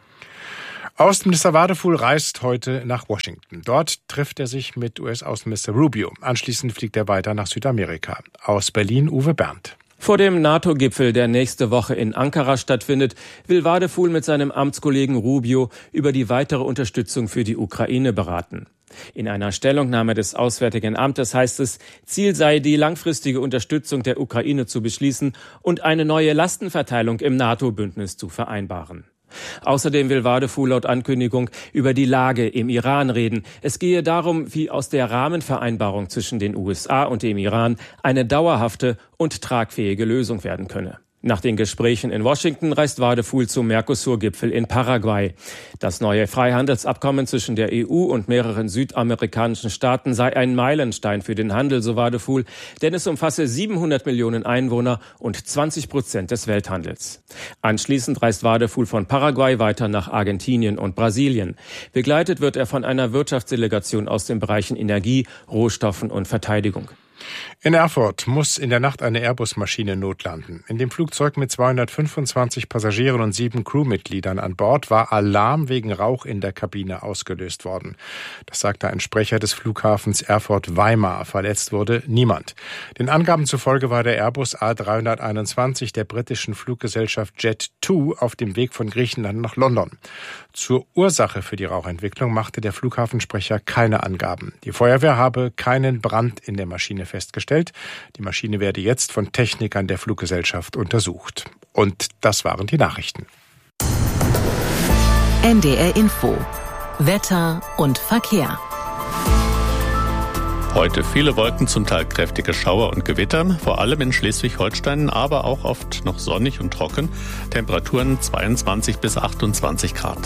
Außenminister Wadefuhl reist heute nach Washington. Dort trifft er sich mit U S-Außenminister Rubio. Anschließend fliegt er weiter nach Südamerika. Aus Berlin Uwe Berndt. Vor dem NATO-Gipfel, der nächste Woche in Ankara stattfindet, will Wadefuhl mit seinem Amtskollegen Rubio über die weitere Unterstützung für die Ukraine beraten. In einer Stellungnahme des Auswärtigen Amtes heißt es, Ziel sei, die langfristige Unterstützung der Ukraine zu beschließen und eine neue Lastenverteilung im NATO-Bündnis zu vereinbaren. Außerdem will Wadefuhl laut Ankündigung über die Lage im Iran reden. Es gehe darum, wie aus der Rahmenvereinbarung zwischen den U S A und dem Iran eine dauerhafte und tragfähige Lösung werden könne. Nach den Gesprächen in Washington reist Wadefuhl zum Mercosur-Gipfel in Paraguay. Das neue Freihandelsabkommen zwischen der E U und mehreren südamerikanischen Staaten sei ein Meilenstein für den Handel, so Wadefuhl, denn es umfasse siebenhundert Millionen Einwohner und zwanzig Prozent des Welthandels. Anschließend reist Wadefuhl von Paraguay weiter nach Argentinien und Brasilien. Begleitet wird er von einer Wirtschaftsdelegation aus den Bereichen Energie, Rohstoffen und Verteidigung. In Erfurt muss in der Nacht eine Airbus-Maschine notlanden. In dem Flugzeug mit zweihundertfünfundzwanzig Passagieren und sieben Crewmitgliedern an Bord war Alarm wegen Rauch in der Kabine ausgelöst worden. Das sagte ein Sprecher des Flughafens Erfurt-Weimar. Verletzt wurde niemand. Den Angaben zufolge war der Airbus A dreihunderteinundzwanzig der britischen Fluggesellschaft Jet zwei auf dem Weg von Griechenland nach London. Zur Ursache für die Rauchentwicklung machte der Flughafensprecher keine Angaben. Die Feuerwehr habe keinen Brand in der Maschine festgestellt. Die Maschine werde jetzt von Technikern der Fluggesellschaft untersucht. Und das waren die Nachrichten. N D R Info. Wetter und Verkehr. Heute viele Wolken, zum Teil kräftige Schauer und Gewitter, vor allem in Schleswig-Holstein, aber auch oft noch sonnig und trocken. Temperaturen zweiundzwanzig bis achtundzwanzig Grad.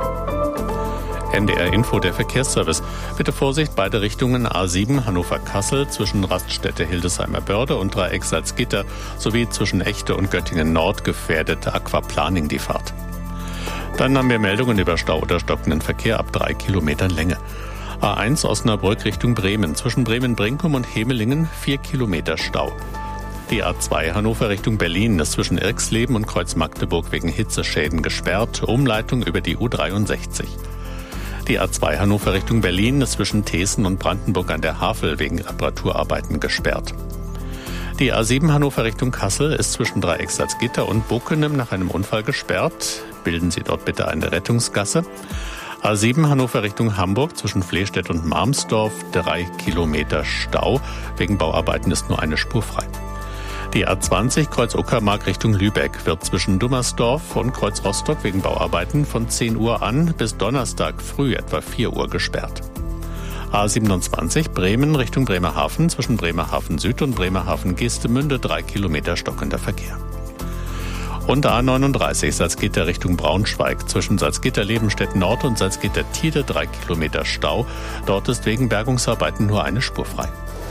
N D R Info, der Verkehrsservice. Bitte Vorsicht, beide Richtungen A sieben Hannover-Kassel zwischen Raststätte Hildesheimer Börde und Dreieck Salzgitter sowie zwischen Echte und Göttingen Nord gefährdet Aquaplaning die Fahrt. Dann haben wir Meldungen über Stau oder stockenden Verkehr ab drei Kilometern Länge. A eins Osnabrück Richtung Bremen. Zwischen Bremen-Brinkum und Hemelingen vier Kilometer Stau. Die A zwei Hannover Richtung Berlin ist zwischen Irxleben und Kreuz Magdeburg wegen Hitzeschäden gesperrt. Umleitung über die U dreiundsechzig. Die A zwei Hannover Richtung Berlin ist zwischen Thesen und Brandenburg an der Havel wegen Reparaturarbeiten gesperrt. Die A sieben Hannover Richtung Kassel ist zwischen Dreieck Salzgitter und Bockenem nach einem Unfall gesperrt. Bilden Sie dort bitte eine Rettungsgasse. A sieben Hannover Richtung Hamburg zwischen Flehstedt und Marmsdorf drei Kilometer Stau. Wegen Bauarbeiten ist nur eine Spur frei. Die A zwanzig Kreuz Uckermark Richtung Lübeck wird zwischen Dummersdorf und Kreuz Rostock wegen Bauarbeiten von zehn Uhr an bis Donnerstag früh etwa vier Uhr gesperrt. A siebenundzwanzig Bremen Richtung Bremerhaven zwischen Bremerhaven Süd und Bremerhaven Geestemünde drei Kilometer stockender Verkehr. Und A neununddreißig Salzgitter Richtung Braunschweig zwischen Salzgitter-Lebenstedt Nord und Salzgitter-Tiede drei Kilometer Stau. Dort ist wegen Bergungsarbeiten nur eine Spur frei.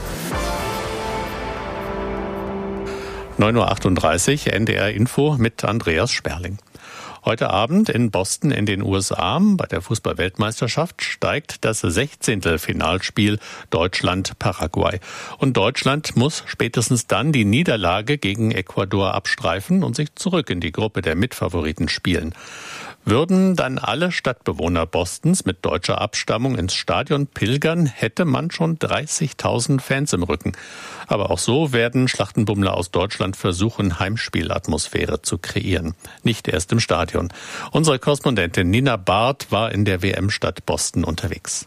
neun Uhr achtunddreißig N D R Info mit Andreas Sperling. Heute Abend in Boston in den U S A bei der Fußball-Weltmeisterschaft steigt das Sechzehntelfinalspiel Deutschland-Paraguay. Und Deutschland muss spätestens dann die Niederlage gegen Ecuador abstreifen und sich zurück in die Gruppe der Mitfavoriten spielen. Würden dann alle Stadtbewohner Bostons mit deutscher Abstammung ins Stadion pilgern, hätte man schon dreißigtausend Fans im Rücken. Aber auch so werden Schlachtenbummler aus Deutschland versuchen, Heimspielatmosphäre zu kreieren. Nicht erst im Stadion. Unsere Korrespondentin Nina Barth war in der W M-Stadt Boston unterwegs.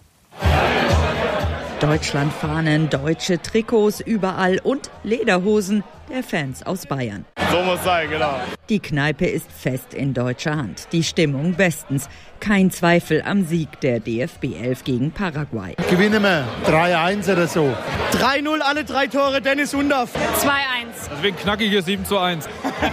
Deutschlandfahnen, deutsche Trikots überall und Lederhosen der Fans aus Bayern. So muss sein, genau. Die Kneipe ist fest in deutscher Hand. Die Stimmung bestens. Kein Zweifel am Sieg der D F B elf gegen Paraguay. Gewinnen wir drei eins oder so. drei null, alle drei Tore, Dennis Undaff. zwei eins. Das wird knackig hier sieben zu eins.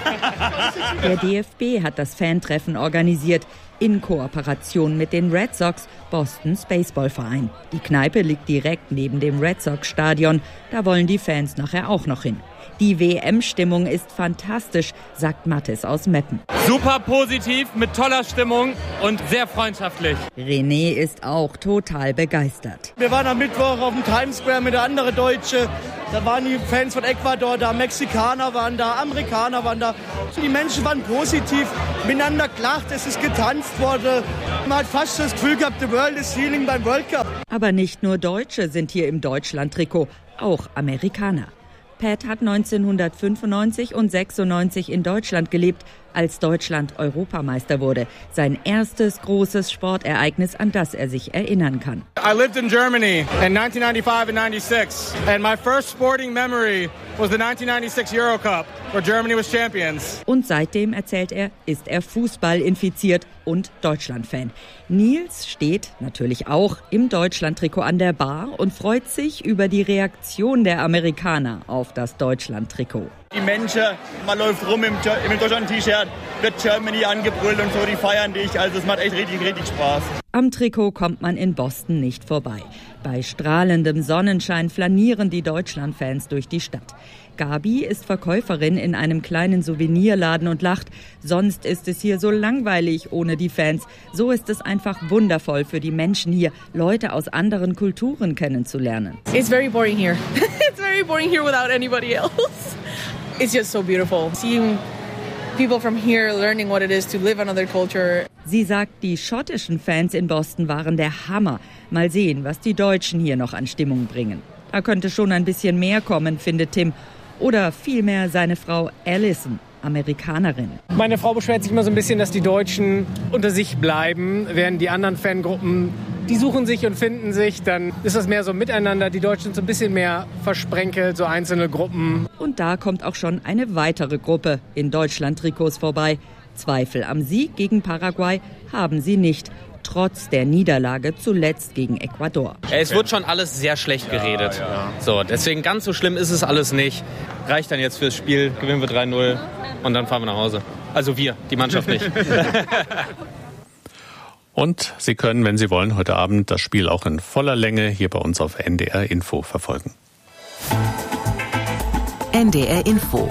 Der D F B hat das Fantreffen organisiert. In Kooperation mit den Red Sox, Bostons Baseballverein. Die Kneipe liegt direkt neben dem Red Sox-Stadion. Da wollen die Fans nachher auch noch hin. Die W M-Stimmung ist fantastisch, sagt Mathis aus Meppen. Super positiv, mit toller Stimmung und sehr freundschaftlich. René ist auch total begeistert. Wir waren am Mittwoch auf dem Times Square mit der anderen Deutsche. Da waren die Fans von Ecuador da, Mexikaner waren da, Amerikaner waren da. Die Menschen waren positiv, miteinander gelacht, es ist getanzt worden. Man hat fast das Gefühl gehabt, the world is healing beim World Cup. Aber nicht nur Deutsche sind hier im Deutschland-Trikot, auch Amerikaner. Pat hat neunzehnhundertfünfundneunzig und sechsundneunzig in Deutschland gelebt, als Deutschland Europameister wurde. Sein erstes großes Sportereignis, an das er sich erinnern kann. I lived in Germany in nineteen ninety-five and ninety-six, and my first sporting memory was the nineteen ninety-six Euro Cup, where Germany was champions. Und seitdem, erzählt er, ist er Fußball infiziert und Deutschland-Fan. Nils steht natürlich auch im Deutschland-Trikot an der Bar und freut sich über die Reaktion der Amerikaner auf das Deutschland-Trikot. Die Menschen, man läuft rum im, im Deutschland-T-Shirt, wird Germany angebrüllt und so, die feiern dich. Also es macht echt richtig, richtig Spaß. Am Trikot kommt man in Boston nicht vorbei. Bei strahlendem Sonnenschein flanieren die Deutschland-Fans durch die Stadt. Gabi ist Verkäuferin in einem kleinen Souvenirladen und lacht. Sonst ist es hier so langweilig ohne die Fans. So ist es einfach wundervoll für die Menschen hier, Leute aus anderen Kulturen kennenzulernen. It's very boring here. It's very boring here without anybody else. It's just so beautiful. Seeing people from here learning what it is to live another culture. Sie sagt, die schottischen Fans in Boston waren der Hammer. Mal sehen, was die Deutschen hier noch an Stimmung bringen. Da könnte schon ein bisschen mehr kommen, findet Tim. Oder vielmehr seine Frau Alison, Amerikanerin. Meine Frau beschwert sich immer so ein bisschen, dass die Deutschen unter sich bleiben, während die anderen Fangruppen, die suchen sich und finden sich. Dann ist das mehr so miteinander. Die Deutschen sind so ein bisschen mehr versprenkelt, so einzelne Gruppen. Und da kommt auch schon eine weitere Gruppe in Deutschland-Trikots vorbei. Zweifel am Sieg gegen Paraguay haben sie nicht. Trotz der Niederlage zuletzt gegen Ecuador. Es wird schon alles sehr schlecht geredet. Ja, ja. So, deswegen ganz so schlimm ist es alles nicht. Reicht dann jetzt fürs Spiel, gewinnen wir drei null und dann fahren wir nach Hause. Also wir, die Mannschaft nicht. Und Sie können, wenn Sie wollen, heute Abend das Spiel auch in voller Länge hier bei uns auf N D R Info verfolgen. N D R Info.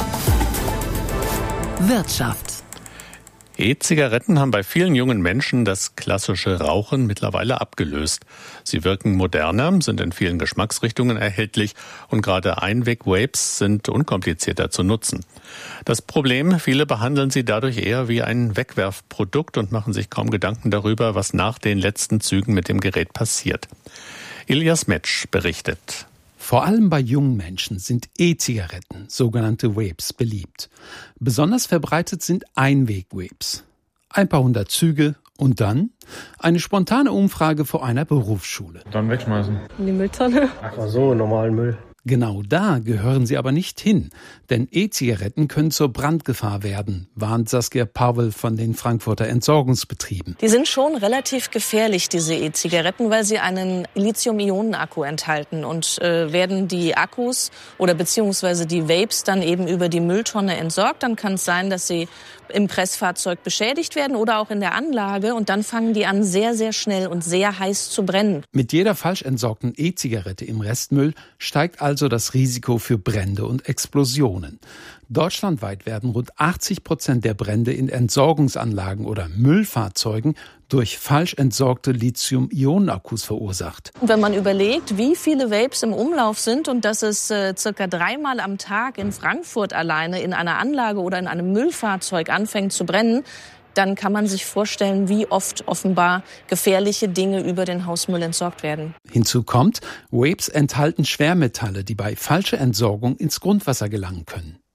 Wirtschaft. E-Zigaretten haben bei vielen jungen Menschen das klassische Rauchen mittlerweile abgelöst. Sie wirken moderner, sind in vielen Geschmacksrichtungen erhältlich und gerade Einweg-Vapes sind unkomplizierter zu nutzen. Das Problem, viele behandeln sie dadurch eher wie ein Wegwerfprodukt und machen sich kaum Gedanken darüber, was nach den letzten Zügen mit dem Gerät passiert. Ilias Metsch berichtet. Vor allem bei jungen Menschen sind E-Zigaretten, sogenannte Vapes, beliebt. Besonders verbreitet sind Einweg-Vapes. Ein paar hundert Züge und dann eine spontane Umfrage vor einer Berufsschule. Dann wegschmeißen. In die Mülltonne. Ach so, normalen Müll. Genau da gehören sie aber nicht hin, denn E-Zigaretten können zur Brandgefahr werden, warnt Saskia Pavel von den Frankfurter Entsorgungsbetrieben. Die sind schon relativ gefährlich, diese E-Zigaretten, weil sie einen Lithium-Ionen-Akku enthalten und äh, werden die Akkus oder beziehungsweise die Vapes dann eben über die Mülltonne entsorgt, dann kann es sein, dass sie im Pressfahrzeug beschädigt werden oder auch in der Anlage und dann fangen die an sehr, sehr schnell und sehr heiß zu brennen. Mit jeder falsch entsorgten E-Zigarette im Restmüll steigt also das Risiko für Brände und Explosionen. Deutschlandweit werden rund achtzig Prozent der Brände in Entsorgungsanlagen oder Müllfahrzeugen durch falsch entsorgte Lithium-Ionen-Akkus verursacht. Wenn man überlegt, wie viele Vapes im Umlauf sind und dass es äh, circa dreimal am Tag in Frankfurt alleine in einer Anlage oder in einem Müllfahrzeug anfängt zu brennen, dann kann man sich vorstellen, wie oft offenbar gefährliche Dinge über den Hausmüll entsorgt werden. Hinzu kommt, Vapes enthalten Schwermetalle, die bei falscher Entsorgung ins Grundwasser gelangen können.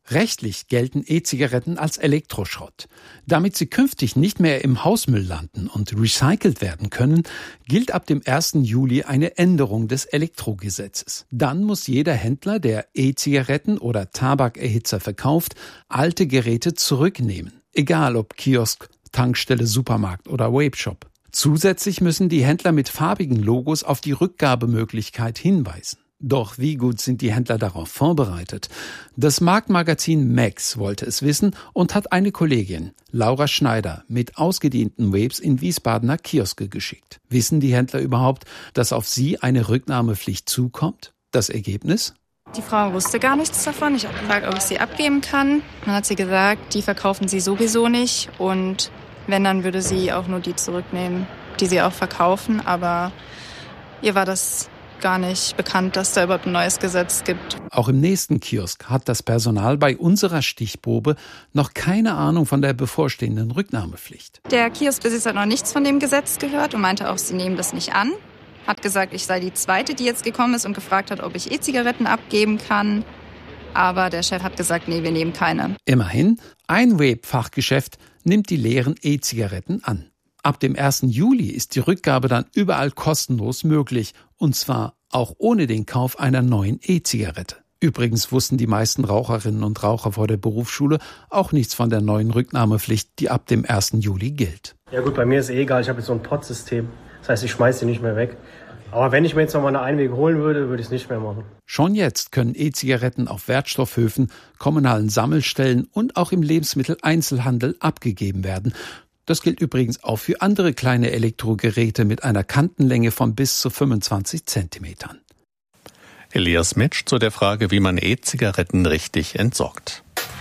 Rechtlich gelten E-Zigaretten als Elektroschrott. Damit sie künftig nicht mehr im Hausmüll landen und recycelt werden können, gilt ab dem ersten Juli eine Änderung des Elektrogesetzes. Dann muss jeder Händler, der E-Zigaretten oder Tabakerhitzer verkauft, alte Geräte zurücknehmen. Egal ob Kiosk, Tankstelle, Supermarkt oder Vape-Shop. Zusätzlich müssen die Händler mit farbigen Logos auf die Rückgabemöglichkeit hinweisen. Doch wie gut sind die Händler darauf vorbereitet? Das Marktmagazin Max wollte es wissen und hat eine Kollegin, Laura Schneider, mit ausgedienten Vapes in Wiesbadener Kioske geschickt. Wissen die Händler überhaupt, dass auf sie eine Rücknahmepflicht zukommt? Das Ergebnis? Die Frau wusste gar nichts davon. Ich habe gefragt, ob ich sie abgeben kann. Dann hat sie gesagt, die verkaufen sie sowieso nicht und wenn, dann würde sie auch nur die zurücknehmen, die sie auch verkaufen. Aber ihr war das gar nicht bekannt, dass da überhaupt ein neues Gesetz gibt. Auch im nächsten Kiosk hat das Personal bei unserer Stichprobe noch keine Ahnung von der bevorstehenden Rücknahmepflicht. Der Kioskbesitzer hat noch nichts von dem Gesetz gehört und meinte auch, sie nehmen das nicht an. Hat gesagt, ich sei die Zweite, die jetzt gekommen ist und gefragt hat, ob ich E-Zigaretten abgeben kann. Aber der Chef hat gesagt, nee, wir nehmen keine. Immerhin, ein Vape-Fachgeschäft nimmt die leeren E-Zigaretten an. Ab dem ersten Juli ist die Rückgabe dann überall kostenlos möglich, und zwar auch ohne den Kauf einer neuen E-Zigarette. Übrigens wussten die meisten Raucherinnen und Raucher vor der Berufsschule auch nichts von der neuen Rücknahmepflicht, die ab dem ersten Juli gilt. Ja gut, bei mir ist eh egal, ich habe jetzt so ein Pod-System, das heißt, ich schmeiße die nicht mehr weg. Aber wenn ich mir jetzt noch mal eine Einweg holen würde, würde ich es nicht mehr machen. Schon jetzt können E-Zigaretten auf Wertstoffhöfen, kommunalen Sammelstellen und auch im Lebensmitteleinzelhandel abgegeben werden. Das gilt übrigens auch für andere kleine Elektrogeräte mit einer Kantenlänge von bis zu fünfundzwanzig Zentimetern. Elias Mitsch zu der Frage, wie man E-Zigaretten richtig entsorgt.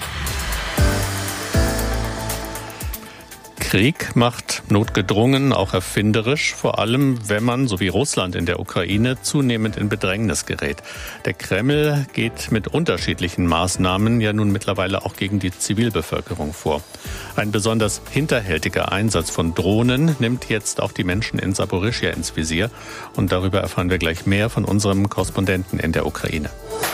Krieg macht notgedrungen auch erfinderisch, vor allem wenn man, so wie Russland in der Ukraine, zunehmend in Bedrängnis gerät. Der Kreml geht mit unterschiedlichen Maßnahmen ja nun mittlerweile auch gegen die Zivilbevölkerung vor. Ein besonders hinterhältiger Einsatz von Drohnen nimmt jetzt auch die Menschen in Saporischschja ins Visier. Und darüber erfahren wir gleich mehr von unserem Korrespondenten in der Ukraine.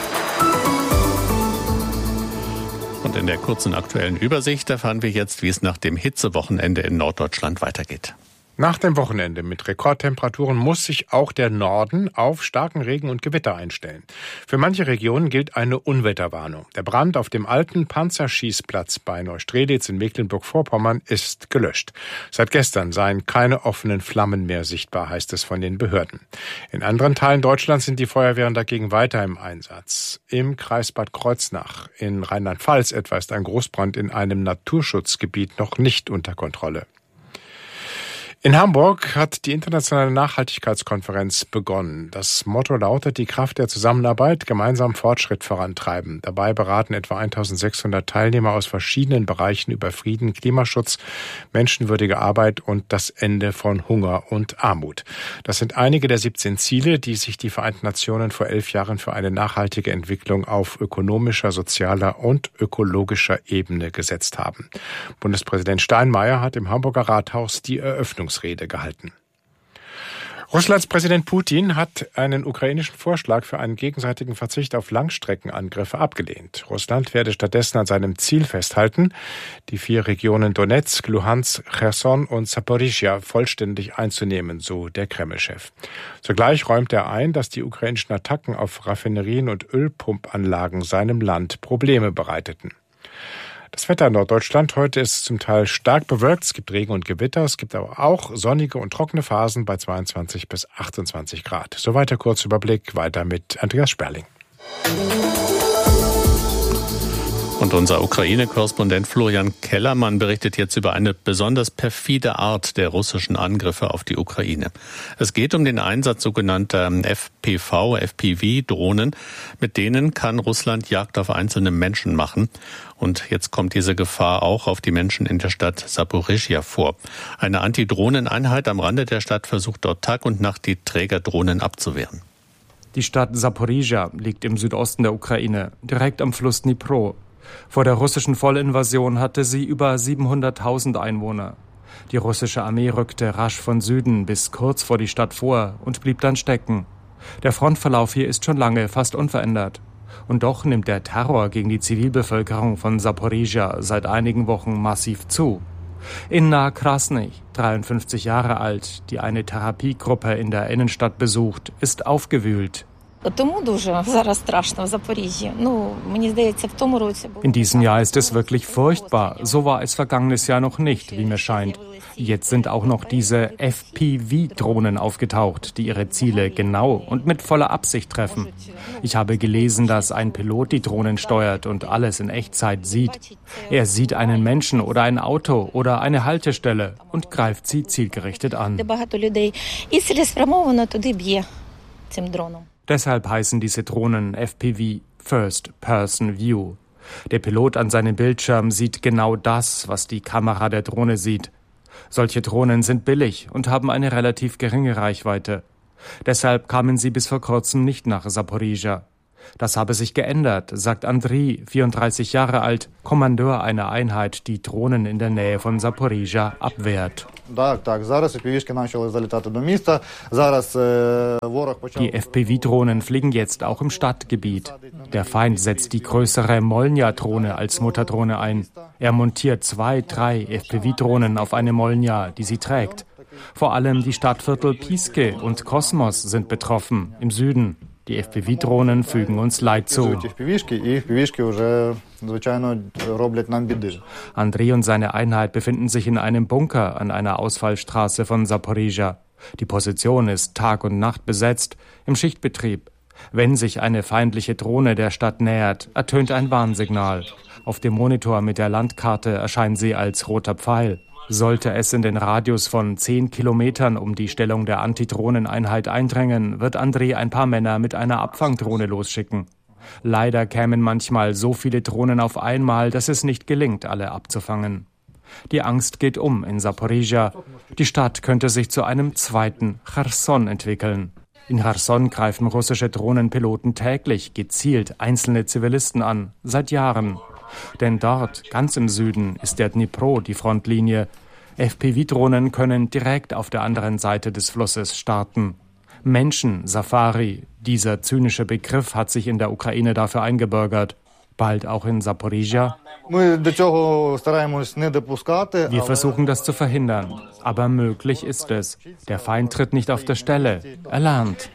Und in der kurzen aktuellen Übersicht erfahren wir jetzt, wie es nach dem Hitzewochenende in Norddeutschland weitergeht. Nach dem Wochenende mit Rekordtemperaturen muss sich auch der Norden auf starken Regen und Gewitter einstellen. Für manche Regionen gilt eine Unwetterwarnung. Der Brand auf dem alten Panzerschießplatz bei Neustrelitz in Mecklenburg-Vorpommern ist gelöscht. Seit gestern seien keine offenen Flammen mehr sichtbar, heißt es von den Behörden. In anderen Teilen Deutschlands sind die Feuerwehren dagegen weiter im Einsatz. Im Kreis Bad Kreuznach in Rheinland-Pfalz etwa ist ein Großbrand in einem Naturschutzgebiet noch nicht unter Kontrolle. In Hamburg hat die internationale Nachhaltigkeitskonferenz begonnen. Das Motto lautet: die Kraft der Zusammenarbeit, gemeinsam Fortschritt vorantreiben. Dabei beraten etwa eintausendsechshundert Teilnehmer aus verschiedenen Bereichen über Frieden, Klimaschutz, menschenwürdige Arbeit und das Ende von Hunger und Armut. Das sind einige der siebzehn Ziele, die sich die Vereinten Nationen vor elf Jahren für eine nachhaltige Entwicklung auf ökonomischer, sozialer und ökologischer Ebene gesetzt haben. Bundespräsident Steinmeier hat im Hamburger Rathaus die Eröffnung Rede gehalten. Russlands Präsident Putin hat einen ukrainischen Vorschlag für einen gegenseitigen Verzicht auf Langstreckenangriffe abgelehnt. Russland werde stattdessen an seinem Ziel festhalten, die vier Regionen Donetsk, Luhansk, Cherson und Saporischschja vollständig einzunehmen, so der Kreml-Chef. Zugleich räumt er ein, dass die ukrainischen Attacken auf Raffinerien und Ölpumpanlagen seinem Land Probleme bereiteten. Das Wetter in Norddeutschland heute ist zum Teil stark bewölkt. Es gibt Regen und Gewitter. Es gibt aber auch sonnige und trockene Phasen bei zweiundzwanzig bis achtundzwanzig Grad. Soweit der Kurzüberblick. Weiter mit Andreas Sperling. Und unser Ukraine-Korrespondent Florian Kellermann berichtet jetzt über eine besonders perfide Art der russischen Angriffe auf die Ukraine. Es geht um den Einsatz sogenannter F P V, F P V-Drohnen. Mit denen kann Russland Jagd auf einzelne Menschen machen. Und jetzt kommt diese Gefahr auch auf die Menschen in der Stadt Saporischschja vor. Eine Antidrohneneinheit am Rande der Stadt versucht dort Tag und Nacht die Trägerdrohnen abzuwehren. Die Stadt Saporischschja liegt im Südosten der Ukraine, direkt am Fluss Dnipro. Vor der russischen Vollinvasion hatte sie über siebenhunderttausend Einwohner. Die russische Armee rückte rasch von Süden bis kurz vor die Stadt vor und blieb dann stecken. Der Frontverlauf hier ist schon lange fast unverändert. Und doch nimmt der Terror gegen die Zivilbevölkerung von Saporizhia seit einigen Wochen massiv zu. Inna Krasny, dreiundfünfzig Jahre alt, die eine Therapiegruppe in der Innenstadt besucht, ist aufgewühlt. In diesem Jahr ist es wirklich furchtbar. So war es vergangenes Jahr noch nicht, wie mir scheint. Jetzt sind auch noch diese F P V-Drohnen aufgetaucht, die ihre Ziele genau und mit voller Absicht treffen. Ich habe gelesen, dass ein Pilot die Drohnen steuert und alles in Echtzeit sieht. Er sieht einen Menschen oder ein Auto oder eine Haltestelle und greift sie zielgerichtet an. Deshalb heißen diese Drohnen F P V, First Person View. Der Pilot an seinem Bildschirm sieht genau das, was die Kamera der Drohne sieht. Solche Drohnen sind billig und haben eine relativ geringe Reichweite. Deshalb kamen sie bis vor kurzem nicht nach Saporizhia. Das habe sich geändert, sagt Andriy, vierunddreißig Jahre alt, Kommandeur einer Einheit, die Drohnen in der Nähe von Saporizhia abwehrt. Die F P V-Drohnen fliegen jetzt auch im Stadtgebiet. Der Feind setzt die größere Molnja-Drohne als Mutterdrohne ein. Er montiert zwei, drei F P V-Drohnen auf eine Molnja, die sie trägt. Vor allem die Stadtviertel Piske und Kosmos sind betroffen, im Süden. Die F P V-Drohnen fügen uns Leid zu. Andriy und seine Einheit befinden sich in einem Bunker an einer Ausfallstraße von Saporizhia. Die Position ist Tag und Nacht besetzt, im Schichtbetrieb. Wenn sich eine feindliche Drohne der Stadt nähert, ertönt ein Warnsignal. Auf dem Monitor mit der Landkarte erscheint sie als roter Pfeil. Sollte es in den Radius von zehn Kilometern um die Stellung der Antidrohneneinheit eindrängen, wird Andriy ein paar Männer mit einer Abfangdrohne losschicken. Leider kämen manchmal so viele Drohnen auf einmal, dass es nicht gelingt, alle abzufangen. Die Angst geht um in Saporizhia. Die Stadt könnte sich zu einem zweiten Cherson entwickeln. In Cherson greifen russische Drohnenpiloten täglich gezielt einzelne Zivilisten an, seit Jahren. Denn dort, ganz im Süden, ist der Dnipro die Frontlinie. F P V-Drohnen können direkt auf der anderen Seite des Flusses starten. Menschen-Safari, dieser zynische Begriff hat sich in der Ukraine dafür eingebürgert. Bald auch in Saporizhia. Wir versuchen das zu verhindern, aber möglich ist es. Der Feind tritt nicht auf der Stelle, er lernt.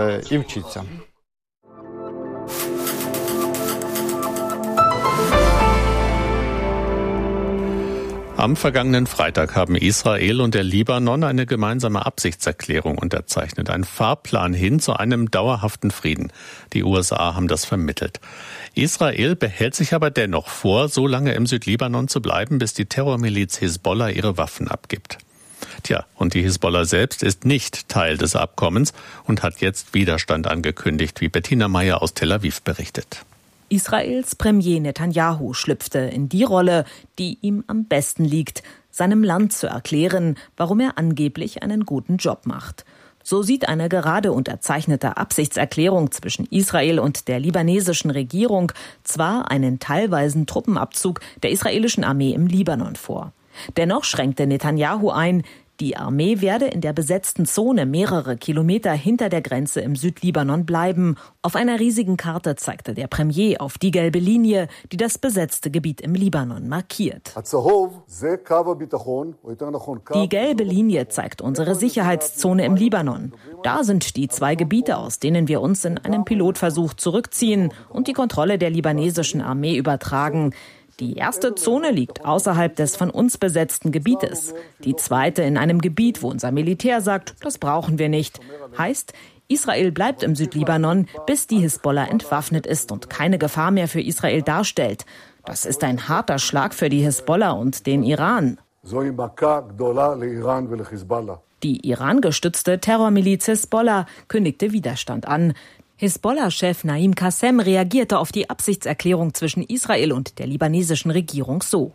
Am vergangenen Freitag haben Israel und der Libanon eine gemeinsame Absichtserklärung unterzeichnet. Ein Fahrplan hin zu einem dauerhaften Frieden. Die U S A haben das vermittelt. Israel behält sich aber dennoch vor, so lange im Südlibanon zu bleiben, bis die Terrormiliz Hisbollah ihre Waffen abgibt. Tja, und die Hisbollah selbst ist nicht Teil des Abkommens und hat jetzt Widerstand angekündigt, wie Bettina Meyer aus Tel Aviv berichtet. Israels Premier Netanyahu schlüpfte in die Rolle, die ihm am besten liegt, seinem Land zu erklären, warum er angeblich einen guten Job macht. So sieht eine gerade unterzeichnete Absichtserklärung zwischen Israel und der libanesischen Regierung zwar einen teilweisen Truppenabzug der israelischen Armee im Libanon vor. Dennoch schränkte Netanyahu ein, die Armee werde in der besetzten Zone mehrere Kilometer hinter der Grenze im Südlibanon bleiben. Auf einer riesigen Karte zeigte der Premier auf die gelbe Linie, die das besetzte Gebiet im Libanon markiert. Die gelbe Linie zeigt unsere Sicherheitszone im Libanon. Da sind die zwei Gebiete, aus denen wir uns in einem Pilotversuch zurückziehen und die Kontrolle der libanesischen Armee übertragen. Die erste Zone liegt außerhalb des von uns besetzten Gebietes. Die zweite in einem Gebiet, wo unser Militär sagt, das brauchen wir nicht. Heißt, Israel bleibt im Südlibanon, bis die Hisbollah entwaffnet ist und keine Gefahr mehr für Israel darstellt. Das ist ein harter Schlag für die Hisbollah und den Iran. Die Iran-gestützte Terrormiliz Hisbollah kündigte Widerstand an. Hisbollah-Chef Naim Qassem reagierte auf die Absichtserklärung zwischen Israel und der libanesischen Regierung so.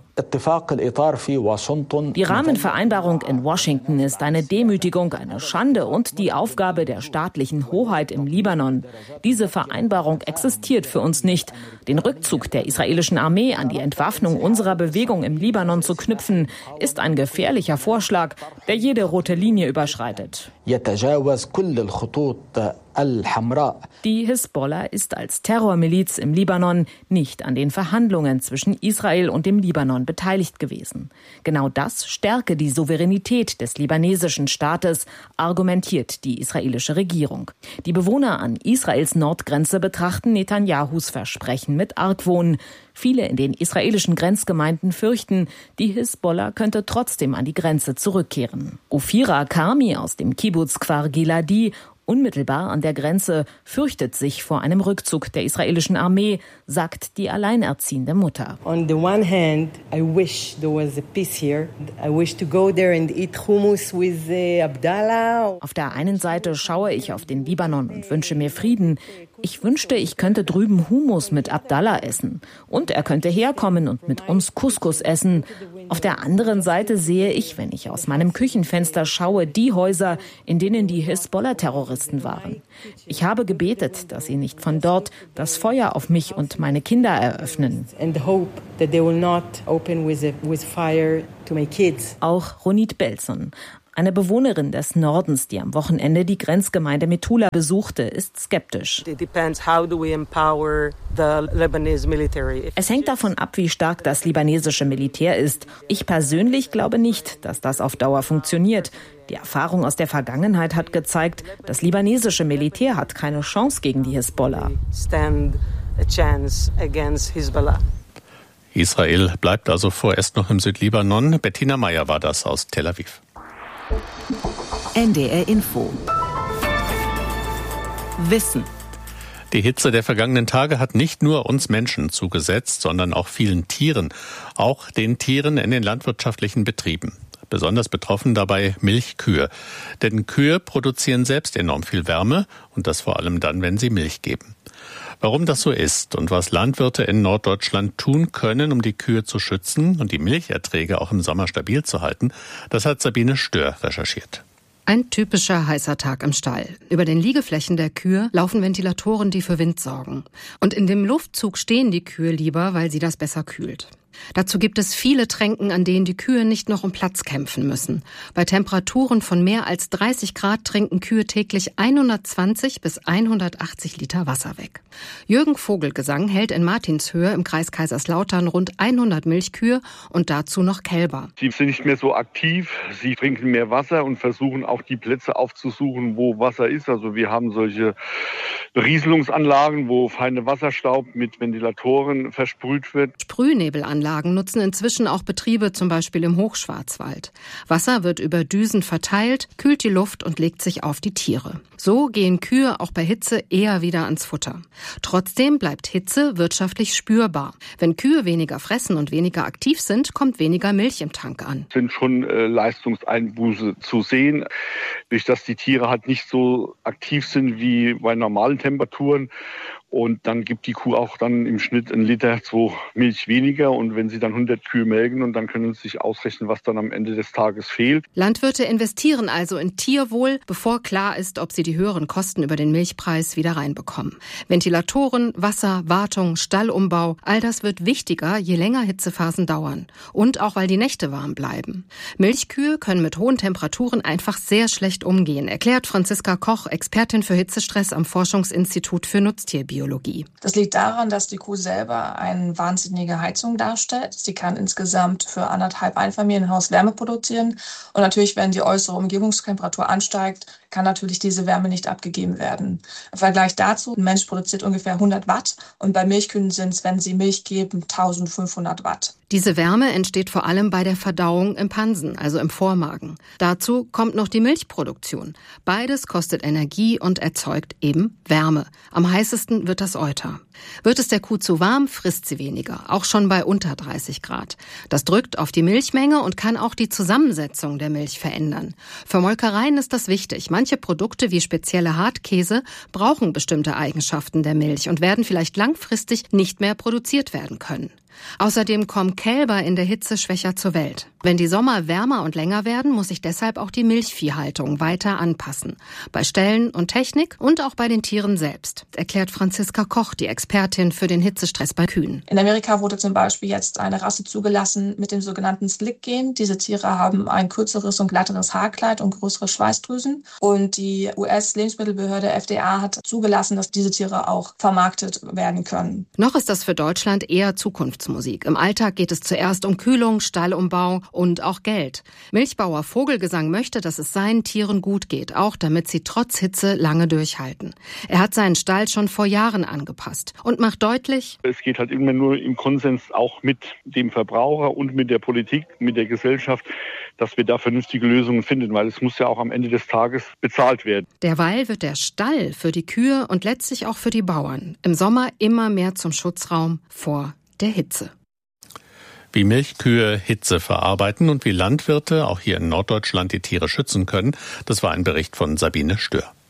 Die Rahmenvereinbarung in Washington ist eine Demütigung, eine Schande und die Aufgabe der staatlichen Hoheit im Libanon. Diese Vereinbarung existiert für uns nicht. Den Rückzug der israelischen Armee an die Entwaffnung unserer Bewegung im Libanon zu knüpfen, ist ein gefährlicher Vorschlag, der jede rote Linie überschreitet. Die Hisbollah ist als Terrormiliz im Libanon nicht an den Verhandlungen zwischen Israel und dem Libanon beteiligt gewesen. Genau das stärke die Souveränität des libanesischen Staates, argumentiert die israelische Regierung. Die Bewohner an Israels Nordgrenze betrachten Netanyahus Versprechen mit Argwohn. Viele in den israelischen Grenzgemeinden fürchten, die Hisbollah könnte trotzdem an die Grenze zurückkehren. Ofira Karmi aus dem Kibbutz Kfar Giladi, unmittelbar an der Grenze, fürchtet sich vor einem Rückzug der israelischen Armee, sagt die alleinerziehende Mutter. On the one hand, I wish there was a peace here. I wish to go there and eat hummus with Abdallah. Auf der einen Seite schaue ich auf den Libanon und wünsche mir Frieden. Ich wünschte, ich könnte drüben Hummus mit Abdallah essen. Und er könnte herkommen und mit uns Couscous essen. Auf der anderen Seite sehe ich, wenn ich aus meinem Küchenfenster schaue, die Häuser, in denen die Hisbollah-Terroristen waren. Ich habe gebetet, dass sie nicht von dort das Feuer auf mich und meine Kinder eröffnen. Auch Ronit Belson, eine Bewohnerin des Nordens, die am Wochenende die Grenzgemeinde Metula besuchte, ist skeptisch. Es hängt davon ab, wie stark das libanesische Militär ist. Ich persönlich glaube nicht, dass das auf Dauer funktioniert. Die Erfahrung aus der Vergangenheit hat gezeigt, das libanesische Militär hat keine Chance gegen die Hisbollah. Israel bleibt also vorerst noch im Südlibanon. Bettina Meyer war das aus Tel Aviv. N D R Info. Wissen. Die Hitze der vergangenen Tage hat nicht nur uns Menschen zugesetzt, sondern auch vielen Tieren, auch den Tieren in den landwirtschaftlichen Betrieben. Besonders betroffen dabei Milchkühe. Denn Kühe produzieren selbst enorm viel Wärme und das vor allem dann, wenn sie Milch geben. Warum das so ist und was Landwirte in Norddeutschland tun können, um die Kühe zu schützen und die Milcherträge auch im Sommer stabil zu halten, das hat Sabine Stör recherchiert. Ein typischer heißer Tag im Stall. Über den Liegeflächen der Kühe laufen Ventilatoren, die für Wind sorgen. Und in dem Luftzug stehen die Kühe lieber, weil sie das besser kühlt. Dazu gibt es viele Tränken, an denen die Kühe nicht noch um Platz kämpfen müssen. Bei Temperaturen von mehr als dreißig Grad trinken Kühe täglich hundertzwanzig bis hundertachtzig Liter Wasser weg. Jürgen Vogelgesang hält in Martinshöhe im Kreis Kaiserslautern rund hundert Milchkühe und dazu noch Kälber. Sie sind nicht mehr so aktiv, sie trinken mehr Wasser und versuchen auch die Plätze aufzusuchen, wo Wasser ist. Also wir haben solche Berieselungsanlagen, wo feiner Wasserstaub mit Ventilatoren versprüht wird. Sprühnebelanlagen nutzen inzwischen auch Betriebe, zum Beispiel im Hochschwarzwald. Wasser wird über Düsen verteilt, kühlt die Luft und legt sich auf die Tiere. So gehen Kühe auch bei Hitze eher wieder ans Futter. Trotzdem bleibt Hitze wirtschaftlich spürbar. Wenn Kühe weniger fressen und weniger aktiv sind, kommt weniger Milch im Tank an. Es sind schon äh, Leistungseinbuße zu sehen, durch dass die Tiere halt nicht so aktiv sind wie bei normalen Temperaturen. Und dann gibt die Kuh auch dann im Schnitt einen Liter, zwei Milch weniger. Und wenn sie dann hundert Kühe melken, und dann können sie sich ausrechnen, was dann am Ende des Tages fehlt. Landwirte investieren also in Tierwohl, bevor klar ist, ob sie die höheren Kosten über den Milchpreis wieder reinbekommen. Ventilatoren, Wasser, Wartung, Stallumbau, all das wird wichtiger, je länger Hitzephasen dauern. Und auch, weil die Nächte warm bleiben. Milchkühe können mit hohen Temperaturen einfach sehr schlecht umgehen, erklärt Franziska Koch, Expertin für Hitzestress am Forschungsinstitut für Nutztierbiologie. Das liegt daran, dass die Kuh selber eine wahnsinnige Heizung darstellt. Sie kann insgesamt für anderthalb Einfamilienhaus Wärme produzieren. Und natürlich, wenn die äußere Umgebungstemperatur ansteigt, kann natürlich diese Wärme nicht abgegeben werden. Im Vergleich dazu, ein Mensch produziert ungefähr hundert Watt und bei Milchkühen sind es, wenn sie Milch geben, eintausendfünfhundert Watt. Diese Wärme entsteht vor allem bei der Verdauung im Pansen, also im Vormagen. Dazu kommt noch die Milchproduktion. Beides kostet Energie und erzeugt eben Wärme. Am heißesten wird das Euter. Wird es der Kuh zu warm, frisst sie weniger, auch schon bei unter dreißig Grad. Das drückt auf die Milchmenge und kann auch die Zusammensetzung der Milch verändern. Für Molkereien ist das wichtig. Manche Produkte wie spezielle Hartkäse brauchen bestimmte Eigenschaften der Milch und werden vielleicht langfristig nicht mehr produziert werden können. Außerdem kommen Kälber in der Hitze schwächer zur Welt. Wenn die Sommer wärmer und länger werden, muss sich deshalb auch die Milchviehhaltung weiter anpassen. Bei Ställen und Technik und auch bei den Tieren selbst, erklärt Franziska Koch, die Expertin für den Hitzestress bei Kühen. In Amerika wurde zum Beispiel jetzt eine Rasse zugelassen mit dem sogenannten Slick-Gen. Diese Tiere haben ein kürzeres und glatteres Haarkleid und größere Schweißdrüsen. Und die U S-Lebensmittelbehörde F D A hat zugelassen, dass diese Tiere auch vermarktet werden können. Noch ist das für Deutschland eher Zukunftsmusik. Im Alltag geht es zuerst um Kühlung, Stallumbau und auch Geld. Milchbauer Vogelgesang möchte, dass es seinen Tieren gut geht, auch damit sie trotz Hitze lange durchhalten. Er hat seinen Stall schon vor Jahren angepasst und macht deutlich: Es geht halt immer nur im Konsens auch mit dem Verbraucher und mit der Politik, mit der Gesellschaft, dass wir da vernünftige Lösungen finden, weil es muss ja auch am Ende des Tages bezahlt werden. Derweil wird der Stall für die Kühe und letztlich auch für die Bauern im Sommer immer mehr zum Schutzraum vor der Hitze. Wie Milchkühe Hitze verarbeiten und wie Landwirte auch hier in Norddeutschland die Tiere schützen können, das war ein Bericht von Sabine Stör.